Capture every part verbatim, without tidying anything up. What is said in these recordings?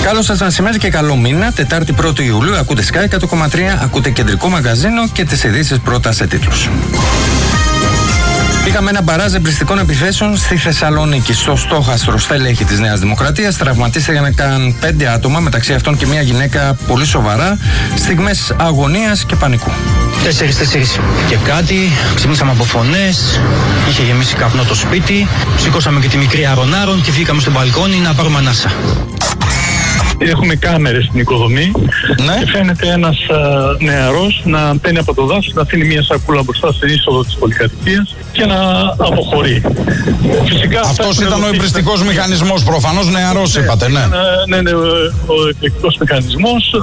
Καλό σας μεσημέρι και καλό μήνα. Τετάρτη πρώτη Ιουλίου, ακούτε Sky εκατό κόμμα τρία, ακούτε κεντρικό μαγαζίνο και τις ειδήσεις πρώτα σε τίτλους. Είχαμε ένα μπαράζ εμπριστικών επιθέσεων στη Θεσσαλονίκη. Στο στόχαστρο στέλεχη της Νέας Δημοκρατίας τραυματίστηκαν πέντε άτομα, μεταξύ αυτών και μια γυναίκα πολύ σοβαρά, στιγμές αγωνίας και πανικού. Τέσσερις, τέσσερις και κάτι, ξυπνήσαμε από φωνές, είχε γεμίσει καπνό το σπίτι, σηκώσαμε και τη μικρή Αρονάρων και βγήκαμε στο μπαλκόνι να πάρουμε ανάσα. Έχουμε κάμερες στην οικοδομή, ναι. Και φαίνεται ένας α, νεαρός να μπαίνει από το δάσος, να αφήνει μια σακούλα μπροστά στην είσοδο της πολυκατοικίας και να αποχωρεί. Φυσικά, αυτός ήταν ο εμπριστικός μηχανισμός, προφανώς νεαρός, ναι, είπατε, ναι. Ναι, ναι, ο εμπριστικός μηχανισμός.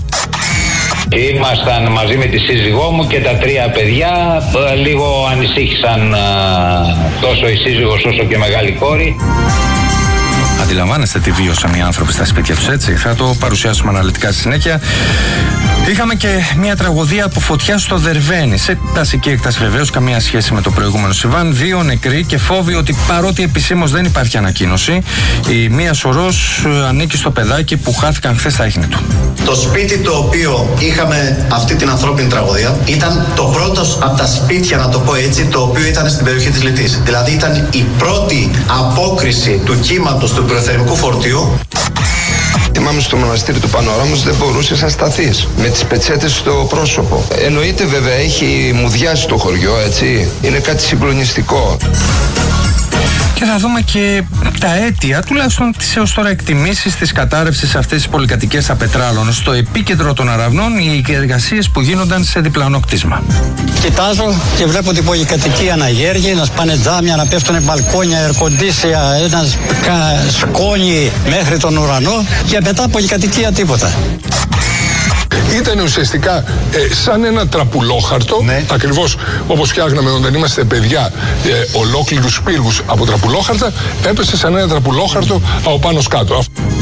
Ήμασταν μαζί με τη σύζυγό μου και τα τρία παιδιά. Λίγο ανησύχησαν α, τόσο η σύζυγος όσο και μεγάλη κόρη. Αντιλαμβάνεστε τι βίωσαν οι άνθρωποι στα σπίτια τους, έτσι. Θα το παρουσιάσουμε αναλυτικά στη συνέχεια. Είχαμε και μια τραγωδία από φωτιά στο Δερβαίνη. Σε τασική έκταση βεβαίως, καμία σχέση με το προηγούμενο συμβάν. Δύο νεκροί και φόβοι ότι παρότι επισήμως δεν υπάρχει ανακοίνωση, η μία σωρός ανήκει στο παιδάκι που χάθηκαν χθες στα ίχνη του. Το σπίτι το οποίο είχαμε αυτή την ανθρώπινη τραγωδία ήταν το πρώτο από τα σπίτια, να το πω έτσι, το οποίο ήταν στην περιοχή της Λιτής. Δηλαδή ήταν η πρώτη απόκριση του κύματος του πυροθερμικού φορτίου. Θυμάμαι στο μοναστήρι του Πανοράμους δεν μπορούσες να σταθείς με τις πετσέτες στο πρόσωπο. Εννοείται βέβαια, έχει μουδιάσει το χωριό, έτσι. Είναι κάτι συγκλονιστικό. Και θα δούμε και τα αίτια, τουλάχιστον τις έως τώρα εκτιμήσεις της κατάρρευσης αυτής της πολυκατοικίας στα Πετράλων. Στο επίκεντρο των αραβνών, οι εργασίες που γίνονταν σε διπλανό κτίσμα. Κοιτάζω και βλέπω την πολυκατοικία να γέργει, να σπάνε τζάμια, να πέφτουν μπαλκόνια, ερκοντήσια, ένα σκόνη μέχρι τον ουρανό και μετά πολυκατοικία τίποτα. Ήταν ουσιαστικά ε, σαν ένα τραπουλόχαρτο, ναι. Ακριβώς όπως φτιάχναμε όταν είμαστε παιδιά, ε, ολόκληρους πύργους από τραπουλόχαρτα, έπεσε σαν ένα τραπουλόχαρτο από πάνω σκάτω.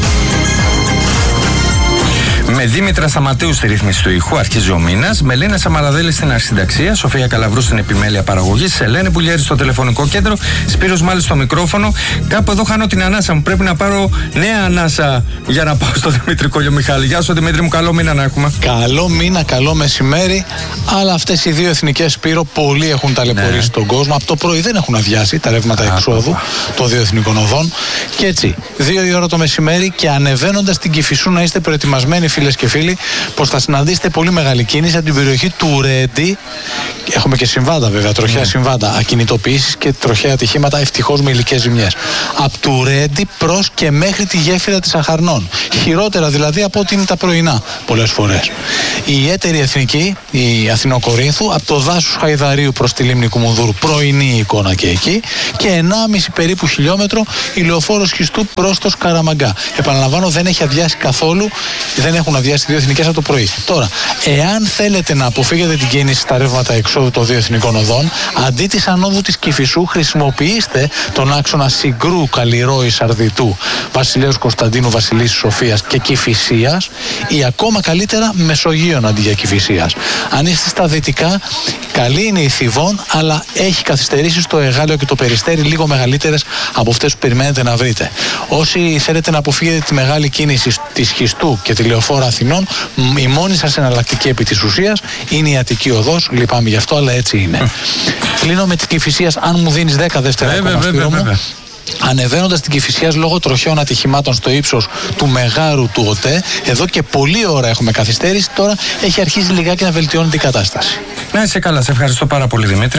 Με Δήμητρα Σταματίου στη ρύθμιση του ήχου, αρχίζει ο μήνας. Μελίνα Σαμαραδέλη στην αρχισυνταξία. Σοφία Καλαβρού στην επιμέλεια παραγωγής. Ελένη Πουλιέρη στο τηλεφωνικό κέντρο. Σπύρος Μάλης στο μικρόφωνο. Κάπου εδώ χάνω την ανάσα μου. Πρέπει να πάρω νέα ανάσα για να πάω στο Δημήτρη Κολιομιχάλη. Γεια σου, Δημήτρη μου, καλό μήνα να έχουμε. Καλό μήνα, καλό μεσημέρι. Αλλά αυτές οι δύο εθνικές, Σπύρο, πολλοί έχουν ταλαιπωρήσει, ναι, τον κόσμο. Από το πρωί δεν έχουν αδειάσει τα ρεύματα Α, εξόδου των δύο εθνικών οδών. Και έτσι, δύο η ώρα το μεσημέρι και ανεβαίνοντας την Κηφισού, να είστε προετοιμασμένοι, φίλες και φίλοι, πως θα συναντήσετε πολύ μεγάλη κίνηση από την περιοχή του Ρέντι. Έχουμε και συμβάντα, βέβαια, τροχαία mm. συμβάντα, ακινητοποιήσεις και τροχαία ατυχήματα, ευτυχώς με υλικές ζημιές. Από του Ρέντι προς και μέχρι τη γέφυρα της Αχαρνών. Χειρότερα δηλαδή από ό,τι είναι τα πρωινά, πολλές φορές. Η έτερη εθνική, η Αθηνοκορίνθου, από το δάσος Χαϊδαρίου προς τη λίμνη Κουμουνδούρου, πρωινή εικόνα και εκεί. Και ενάμιση περίπου χιλιόμετρο η λεωφόρος Χιστού προς το Σκαραμαγκά. Επαναλαμβάνω, δεν έχει αδειάσει καθόλου, δεν έχουν αδειάσει οι δύο εθνικές από το πρωί. Τώρα, εάν θέλετε να αποφύγετε την κίνηση στα ρεύματα εξόδου των δύο εθνικών οδών, αντί της ανόδου της Κηφισού, χρησιμοποιήστε τον άξονα Συγκρού, Καλλιρόη, Σαρδιτού, Βασιλέως Κωνσταντίνου, Βασιλίσσης Σοφίας και Κηφισίας, ή ακόμα καλύτερα Μεσογείων αντί για Κηφισίας. Αν είστε στα δυτικά, καλή είναι η Θηβών, αλλά έχει καθυστερήσει στο Εγάλεο και το Περιστέρι, λίγο μεγαλύτερες από αυτές που περιμένετε να βρείτε. Όσοι θέλετε να αποφύγετε τη μεγάλη κίνηση της Χιστού και τη λεωφόρα Αθηνών, η μόνη σας εναλλακτική επί της ουσίας είναι η Αττική Οδός. Λυπάμαι γι' αυτό, αλλά έτσι είναι. Κλείνω με την Κηφισίας, αν μου δίνεις δέκα δεύτερα ακόμα, Σπύρο μου. Ανεβαίνοντας την Κηφισίας λόγω τροχαίων ατυχημάτων στο ύψος του Μεγάρου του ΟΤΕ, εδώ και πολλή ώρα έχουμε καθυστέρηση. Τώρα έχει αρχίσει λιγάκι να βελτιώνεται η κατάσταση. Να είσαι καλά, σε ευχαριστώ πάρα πολύ, Δημήτρη.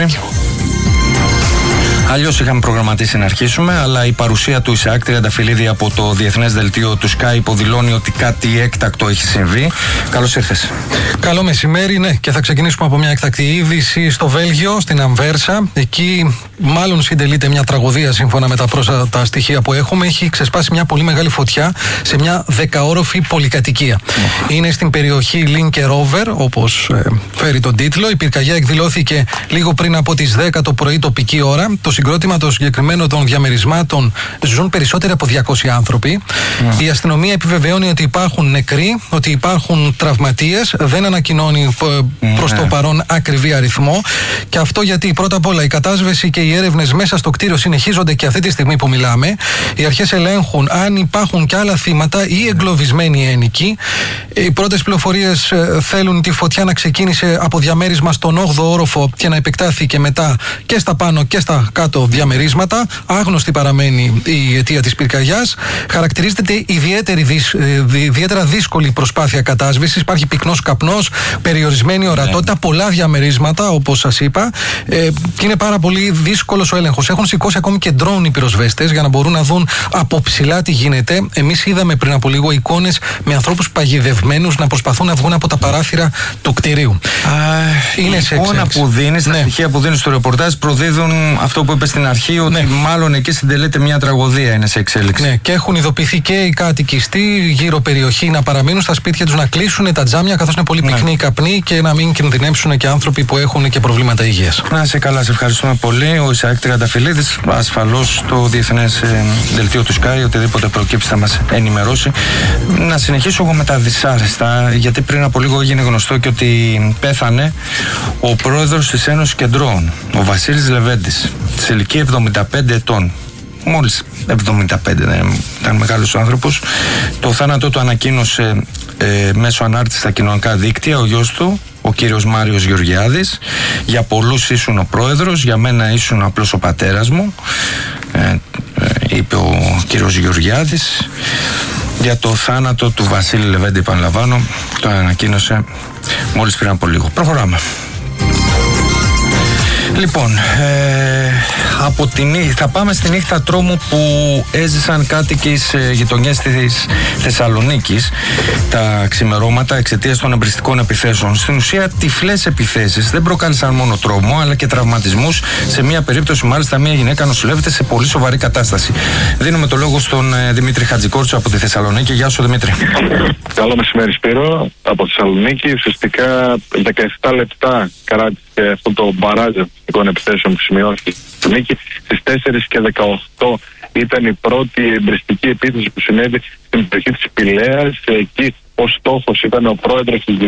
Αλλιώς είχαμε προγραμματίσει να αρχίσουμε, αλλά η παρουσία του Ισαάκ Τριανταφυλλίδη από το Διεθνές Δελτίο του Sky υποδηλώνει ότι κάτι έκτακτο έχει συμβεί. Καλώς ήρθες. Καλό μεσημέρι, ναι, και θα ξεκινήσουμε από μια έκτακτη είδηση στο Βέλγιο, στην Αμβέρσα. Εκεί, μάλλον συντελείται μια τραγωδία σύμφωνα με τα πρόσφατα στοιχεία που έχουμε. Έχει ξεσπάσει μια πολύ μεγάλη φωτιά σε μια δεκαόροφη πολυκατοικία. Mm. Είναι στην περιοχή Λίνκε Ρόβερ, όπως ε, φέρει τον τίτλο. Η πυρκαγιά εκδηλώθηκε λίγο πριν από τις δέκα το πρωί τοπική ώρα. Το συγκρότημα το συγκεκριμένο των διαμερισμάτων ζουν περισσότεροι από διακόσιοι άνθρωποι. Mm. Η αστυνομία επιβεβαιώνει ότι υπάρχουν νεκροί, ότι υπάρχουν τραυματίες, δεν ανακοινώνει προς mm. το παρόν ακριβή αριθμό. Και αυτό γιατί πρώτα απ' όλα η κατάσβεση και οι έρευνες μέσα στο κτίριο συνεχίζονται και αυτή τη στιγμή που μιλάμε. Οι αρχές ελέγχουν αν υπάρχουν και άλλα θύματα ή εγκλωβισμένοι ένοικοι. Οι πρώτες πληροφορίες θέλουν τη φωτιά να ξεκίνησε από διαμέρισμα στον όγδοο όροφο και να επεκτάθηκε μετά και στα πάνω και στα κάτω διαμερίσματα. Άγνωστη παραμένει η αιτία της πυρκαγιάς. Χαρακτηρίζεται ιδιαίτερη, ιδιαίτερα δύσκολη προσπάθεια κατάσβεσης. Υπάρχει πυκνός καπνός, περιορισμένη ορατότητα, ναι. πολλά διαμερίσματα όπως σας είπα. Ε, και είναι πάρα πολύ δύσκολος ο έλεγχος. Έχουν σηκώσει ακόμη και ντρόουν οι πυροσβέστες για να μπορούν να δουν από ψηλά τι γίνεται. Εμείς είδαμε πριν από λίγο εικόνες με ανθρώπους παγιδευμένους να προσπαθούν να βγουν από τα παράθυρα του κτηρίου. Α, είναι η σε εικόνα που δίνεις, ναι. τα στοιχεία που δίνεις στο ρεπορτάζ προδίδουν αυτό που είπε στην αρχή, ότι ναι. μάλλον εκεί συντελείται μια τραγωδία, είναι σε εξέλιξη. Ναι, και έχουν ειδοποιηθεί και οι κάτοικοι στη γύρω περιοχή να παραμείνουν στα σπίτια τους, να κλείσουν τα τζάμια, καθώς είναι πολύ πυκνή η ναι. καπνή, και να μην κινδυνεύσουν και άνθρωποι που έχουν και προβλήματα υγείας. Να σε καλά, σε ευχαριστούμε πολύ. Ο Ισαάκ Τριανταφυλλίδης, ασφαλώς το διεθνές ε, δελτίο του Sky, οτιδήποτε προκύψει θα μας ενημερώσει. Να συνεχίσω εγώ με τα δυσάρεστα, γιατί πριν από λίγο έγινε γνωστό και ότι πέθανε ο πρόεδρος της Ένωσης Κεντρώων, ο Βασίλης Λεβέντης, σε ηλικία εβδομήντα πέντε ετών. Μόλις εβδομήντα πέντε, ναι, ήταν μεγάλος άνθρωπος. Το θάνατό του ανακοίνωσε ε, μέσω ανάρτησης στα κοινωνικά δίκτυα ο γιος του, ο κύριος Μάριος Γεωργιάδης. Για πολλούς ήσουν ο πρόεδρος, για μένα ήσουν απλώς ο πατέρας μου, ε, ε, είπε ο κύριος Γεωργιάδης. Για το θάνατο του Βασίλη Λεβέντη, επαναλαμβάνω, το ανακοίνωσε μόλις πριν από λίγο. Προχωράμε. Λοιπόν, ε, από την, θα πάμε στη νύχτα τρόμου που έζησαν κάτοικοι σε γειτονιές της Θεσσαλονίκης τα ξημερώματα εξαιτίας των εμπριστικών επιθέσεων. Στην ουσία, τυφλές επιθέσεις δεν προκάλεσαν μόνο τρόμο, αλλά και τραυματισμούς. Σε μία περίπτωση, μάλιστα, μία γυναίκα νοσηλεύεται σε πολύ σοβαρή κατάσταση. Δίνουμε το λόγο στον ε, Δημήτρη Χατζικόρτσο από τη Θεσσαλονίκη. Γεια σου, Δημήτρη. Καλό μεσημέρι, Σπύρο, από τη Θεσσαλονίκη. Ουσιαστικά δεκαεπτά λεπτά κράτησε αυτό το μπαράζ των επιθέσεων που σημειώθηκε στη Θεσσαλονίκη. Στις τέσσερις και δεκαοκτώ ήταν η πρώτη εμπριστική επίθεση που συνέβη στην περιοχή της Πηλαίας. Εκεί ο στόχος ήταν ο πρόεδρος της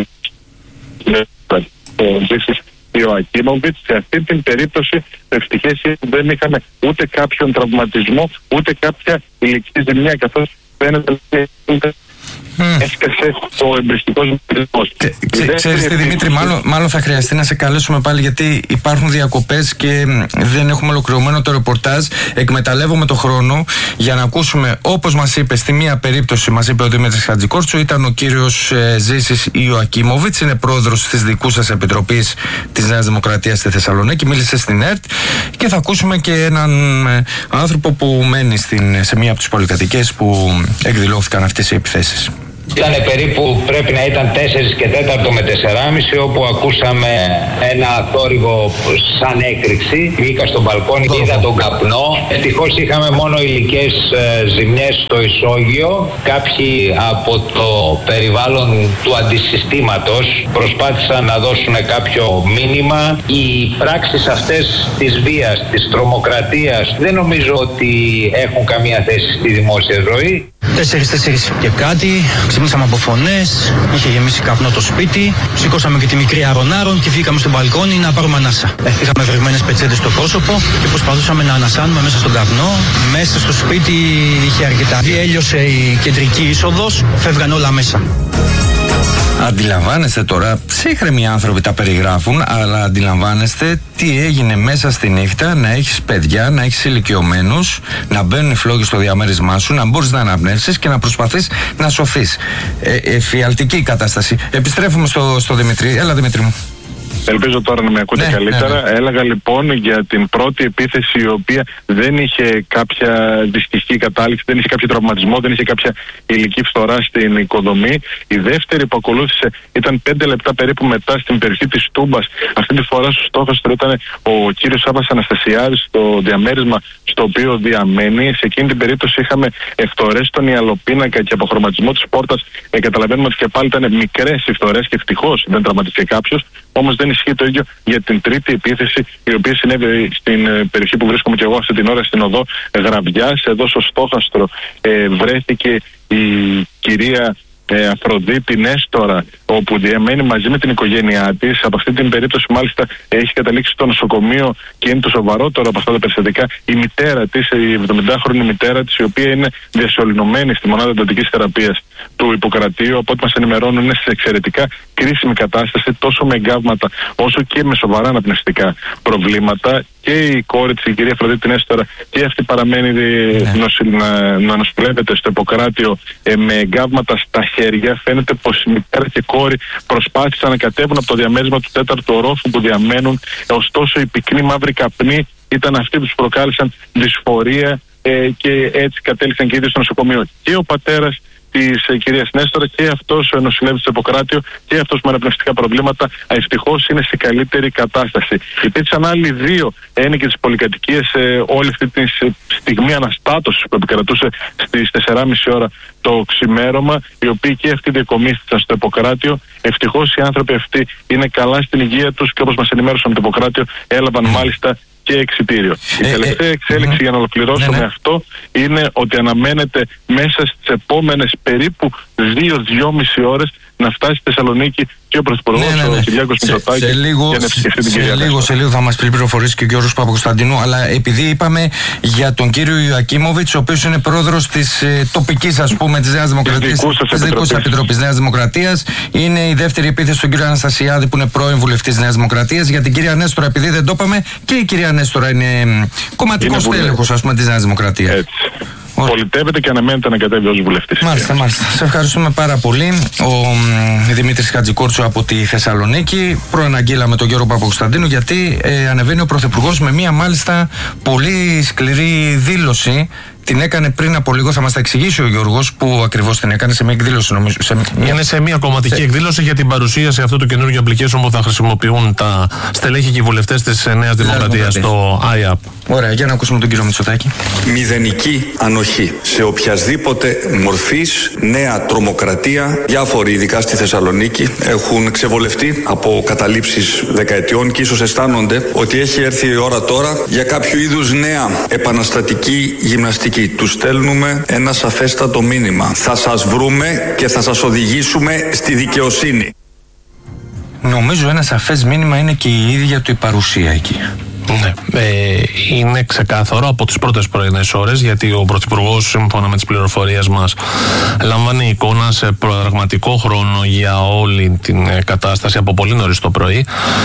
Ζήσης Ιωακίμοβιτς. Σε αυτή την περίπτωση ευτυχές δεν είχαμε ούτε κάποιον τραυματισμό ούτε κάποια ηλική ζημιά, καθώς φαίνεται ότι Mm. έσκασε το εμπριστικό ζητητικός. Ξέρεις τι, Δημήτρη, μάλλον, μάλλον θα χρειαστεί να σε καλέσουμε πάλι, γιατί υπάρχουν διακοπές και δεν έχουμε ολοκληρωμένο το ρεπορτάζ. Εκμεταλλεύομαι το χρόνο για να ακούσουμε, όπως μας είπε στη μία περίπτωση, μας είπε ο Δημήτρης Χατζικόρτσου, ήταν ο κύριος ε, Ζήσης Ιωακίμοβιτς, είναι πρόεδρος της δικού σας επιτροπής της Νέας Δημοκρατίας στη Θεσσαλονίκη, μίλησε στην ΕΡΤ, και θα ακούσουμε και έναν ε, άνθρωπο που μένει στην, σε μία από τις πολυκατοικίες που εκδηλώθηκαν αυτές οι επιθέσεις. Ήταν περίπου, πρέπει να ήταν τέσσερις και τέταρτο με τεσσεράμιση, όπου ακούσαμε ένα θόρυβο σαν έκρηξη. Βγήκα στο μπαλκόνι και είδα τον καπνό. Ευτυχώς είχαμε μόνο υλικές ε, ζημιές στο ισόγειο. Κάποιοι από το περιβάλλον του αντισυστήματος προσπάθησαν να δώσουν κάποιο μήνυμα. Οι πράξεις αυτές της βίας, της τρομοκρατίας, δεν νομίζω ότι έχουν καμία θέση στη δημόσια ζωή. Τέσσερις, τέσσερις και κάτι, ξυπνήσαμε από φωνές, είχε γεμίσει καπνό το σπίτι, σηκώσαμε και τη μικρή αρωνάρων και βγήκαμε στο μπαλκόνι να πάρουμε ανάσα. Ε, είχαμε βρεγμένες πετσέτες στο πρόσωπο και προσπαθούσαμε να ανασάνουμε μέσα στον καπνό. Μέσα στο σπίτι είχε αρκετά. Έλειωσε η κεντρική είσοδος, φεύγαν όλα μέσα. Αντιλαμβάνεστε τώρα, ψύχρεμοι άνθρωποι τα περιγράφουν, αλλά αντιλαμβάνεστε τι έγινε μέσα στη νύχτα, να έχεις παιδιά, να έχεις ηλικιωμένους, να μπαίνουν οι φλόγες στο διαμέρισμά σου, να μπορείς να αναπνεύσεις και να προσπαθείς να σωθείς. Ε, εφιαλτική η κατάσταση. Επιστρέφουμε στο, στο Δημήτρη. Έλα, Δημήτρη μου. Ελπίζω τώρα να με ακούτε ναι, καλύτερα. Ναι, ναι. Έλεγα λοιπόν για την πρώτη επίθεση, η οποία δεν είχε κάποια δυστυχή κατάληξη, δεν είχε κάποιο τραυματισμό, δεν είχε κάποια ηλική φθορά στην οικοδομή. Η δεύτερη που ακολούθησε ήταν πέντε λεπτά περίπου μετά στην περιοχή της Τούμπας. Αυτή τη φορά στο στόχος του ήταν ο κύριος Σάββας Αναστασιάδης, στο διαμέρισμα στο οποίο διαμένει. Σε εκείνη την περίπτωση είχαμε ευθορές στον ιαλοπίνακα και αποχρωματισμό της πόρτας. Ε, καταλαβαίνουμε ότι και πάλι ήταν μικρές οι φθορές και ευτυχώς δεν τραυματίστηκε κάποιος. Όμως δεν δεν ισχύει το ίδιο για την τρίτη επίθεση, η οποία συνέβη στην περιοχή που βρίσκομαι και εγώ αυτή την ώρα, στην οδό Γραβιάς. Εδώ στο στόχαστρο ε, βρέθηκε η κυρία Ε, Αφροδίτη Νέστορα, όπου διαμένει μαζί με την οικογένειά της. Από αυτή την περίπτωση, μάλιστα, έχει καταλήξει στο νοσοκομείο και είναι το σοβαρότερο από αυτά τα περιστατικά η μητέρα της, η εβδομηντάχρονη μητέρα της, η οποία είναι διασωληνωμένη στη μονάδα εντατικής θεραπείας του Ιπποκρατείου. Από ό,τι μας ενημερώνουν, είναι σε εξαιρετικά κρίσιμη κατάσταση, τόσο με εγκάβματα όσο και με σοβαρά αναπνευστικά προβλήματα. Και η κόρη της, η κυρία Αφροδίτη Νέστορα, και αυτή παραμένει ναι. νοση, να, να νοσηλεύεται στο Ιπποκράτειο ε, με εγκάβματα στα χέρια. Φαίνεται πως η μητέρα και η κόρη προσπάθησαν να κατέβουν από το διαμέρισμα του τέταρτου ορόφου που διαμένουν. Ωστόσο, η πυκνή μαύρη καπνή ήταν αυτή που τους προκάλεσαν δυσφορία ε, και έτσι κατέληξαν και ήδη στο νοσοκομείο. Και ο πατέρας της ε, κυρίας Νέστορα και αυτός νοσηλεύει στο Ιπποκράτειο και αυτός με αναπνευστικά προβλήματα, ευτυχώς είναι σε καλύτερη κατάσταση. Υπήρξαν άλλοι δύο ένοικοι της πολυκατοικίας ε, όλη αυτή τη στιγμή αναστάτωσης που επικρατούσε στις τέσσερις και μισή ώρα το ξημέρωμα, οι οποίοι και αυτοί διακομίστησαν στο Ιπποκράτειο. Ευτυχώς οι άνθρωποι αυτοί είναι καλά στην υγεία τους και όπως μας ενημέρωσαν το Ιπποκράτειο, έλαβαν mm. μάλιστα και εξιτήριο. Η ε, τελευταία ε, εξέλιξη ε, για να ολοκληρώσω ναι, ναι. με αυτό είναι ότι αναμένεται μέσα στις επόμενες περίπου δύο με δυόμιση ώρες να φτάσει στη Θεσσαλονίκη και ο Πρωθυπουργός, ναι, ναι, ναι. ο Κυριάκος Μητσοτάκης, για να επισκεφτεί την κυρία. Σε λίγο, σε λίγο θα μας πει πληροφορίες και ο Γιώργος Παπακοσταντινού, αλλά επειδή είπαμε για τον κύριο Ιωακίμοβιτς, ο οποίος είναι πρόεδρος της ε, τοπικής, ας πούμε, της Νέας Δημοκρατίας, της Δικούς Επιτροπής Νέας Δημοκρατίας, είναι η δεύτερη επίθεση στον κύριο Αναστασιάδη, που είναι πρώην βουλευτής της Νέας Δημοκρατίας. Για την κυρία Νέστορα, επειδή δεν το είπαμε, και η κυρία Νέστορα είναι κομματικός τέλεχος, ας πούμε, της Νέας Δημοκρατίας. Έτσι. Πολιτεύεται και αναμένεται να κατέβει ως βουλευτής. Μάλιστα, μάλιστα. Σε ευχαριστούμε πάρα πολύ. Ο Δημήτρης Χατζικούρτσου από τη Θεσσαλονίκη. Προαναγγείλαμε τον Γιώργο Παπακοσταντίνου, γιατί ε, ανεβαίνει ο Πρωθυπουργός με μία μάλιστα πολύ σκληρή δήλωση. Την έκανε πριν από λίγο, θα μας τα εξηγήσει ο Γιώργος που ακριβώς την έκανε, σε μια εκδήλωση νομίζω. Σε μια... Είναι σε μια κομματική σε... εκδήλωση για την παρουσίαση αυτού του καινούργιου application που θα χρησιμοποιούν τα στελέχη και οι βουλευτές της Νέας Δημοκρατίας, το άι έι πι. Ωραία, για να ακούσουμε τον κύριο Μητσοτάκη. Μηδενική ανοχή σε οποιασδήποτε μορφής νέα τρομοκρατία. Διάφοροι, ειδικά στη Θεσσαλονίκη, έχουν ξεβολευτεί από καταλήψεις δεκαετιών και ίσως αισθάνονται ότι έχει έρθει η ώρα τώρα για κάποιο είδους νέα επαναστατική γυμναστική. Τους στέλνουμε ένα σαφέστατο μήνυμα. Θα σας βρούμε και θα σας οδηγήσουμε στη δικαιοσύνη. Νομίζω ένα σαφές μήνυμα είναι και η ίδια του η παρουσία εκεί. Ναι, ε, είναι ξεκάθαρο από τις πρώτες πρωινές ώρες, γιατί ο Πρωθυπουργός, σύμφωνα με τις πληροφορίες μας, λαμβάνει εικόνα σε πραγματικό χρόνο για όλη την κατάσταση από πολύ νωρίς το πρωί,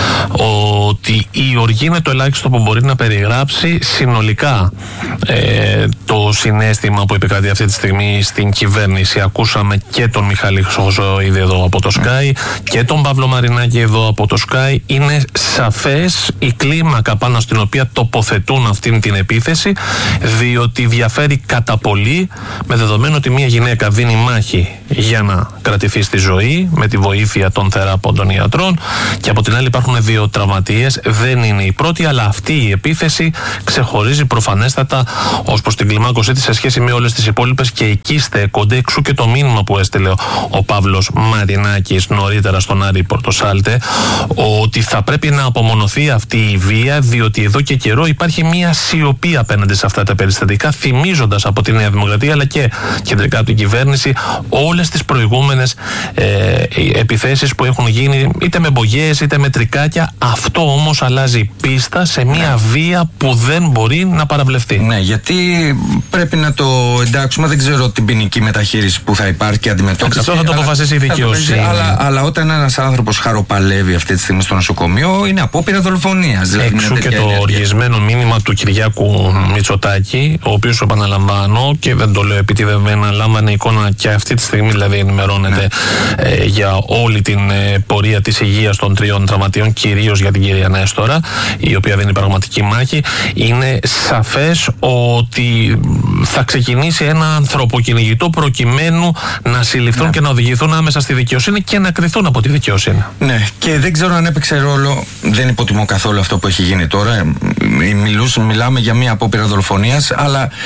ότι η οργή είναι το ελάχιστο που μπορεί να περιγράψει συνολικά ε, το συναίσθημα που επικρατεί αυτή τη στιγμή στην κυβέρνηση. Ακούσαμε και τον Μιχάλη Χρυσοχοζώηδη εδώ από το Sky και τον Παύλο Μαρινάκη εδώ από το Sky. Είναι σαφές η κλίμακα πάνω στην οποία τοποθετούν αυτήν την επίθεση, διότι διαφέρει κατά πολύ, με δεδομένο ότι μια γυναίκα δίνει μάχη για να κρατηθεί στη ζωή με τη βοήθεια των θεράπων των ιατρών, και από την άλλη υπάρχουν δύο τραυματίες. Δεν είναι η πρώτη, αλλά αυτή η επίθεση ξεχωρίζει προφανέστατα ως προς την κλιμάκωσή της σε σχέση με όλες τις υπόλοιπες, και εκεί στέκονται εξού και το μήνυμα που έστειλε ο Παύλος Μαρινάκης νωρίτερα στον Άρη Πορτοσάλτε, ότι θα πρέπει να απομονωθεί αυτή η βία, διότι εδώ και καιρό υπάρχει μια σιωπή απέναντι σε αυτά τα περιστατικά, θυμίζοντας από τη Νέα Δημοκρατία αλλά και κεντρικά από την κυβέρνηση όλες τις προηγούμενες ε, επιθέσεις που έχουν γίνει, είτε με μπογιές είτε με τρικάκια. Αυτό όμως αλλάζει πίστα σε μια ναι. βία που δεν μπορεί να παραβλεφθεί. Ναι, γιατί πρέπει να το εντάξουμε. Δεν ξέρω την ποινική μεταχείριση που θα υπάρχει και αντιμετώπιση. Αυτό θα το αποφασίσει η δικαιοσύνη. Αλλά, αλλά όταν ένας άνθρωπος χαροπαλεύει αυτή τη στιγμή στο νοσοκομείο, είναι απόπειρα δολοφονίας. Δηλαδή εξού και το οργισμένο μήνυμα του Κυριάκου Μητσοτάκη, ο οποίος, επαναλαμβάνω και δεν το λέω επιτυδευμένα, λάμβανε εικόνα και αυτή τη στιγμή, δηλαδή ενημερώνεται ναι. ε, για όλη την ε, πορεία της υγείας των τριών τραυματιών, κυρίως για την κυρία Νέστορα, η οποία δίνει πραγματική μάχη. Είναι σαφές ότι θα ξεκινήσει ένα ανθρωποκυνηγητό προκειμένου να συλληφθούν ναι. και να οδηγηθούν άμεσα στη δικαιοσύνη και να κριθούν από τη δικαιοσύνη. Ναι, και δεν ξέρω αν έπαιξε ρόλο, δεν υποτιμώ καθόλου αυτό που έχει γίνει τώρα. Μιλούς, μιλάμε για μια απόπειρα δολοφονίας, αλλά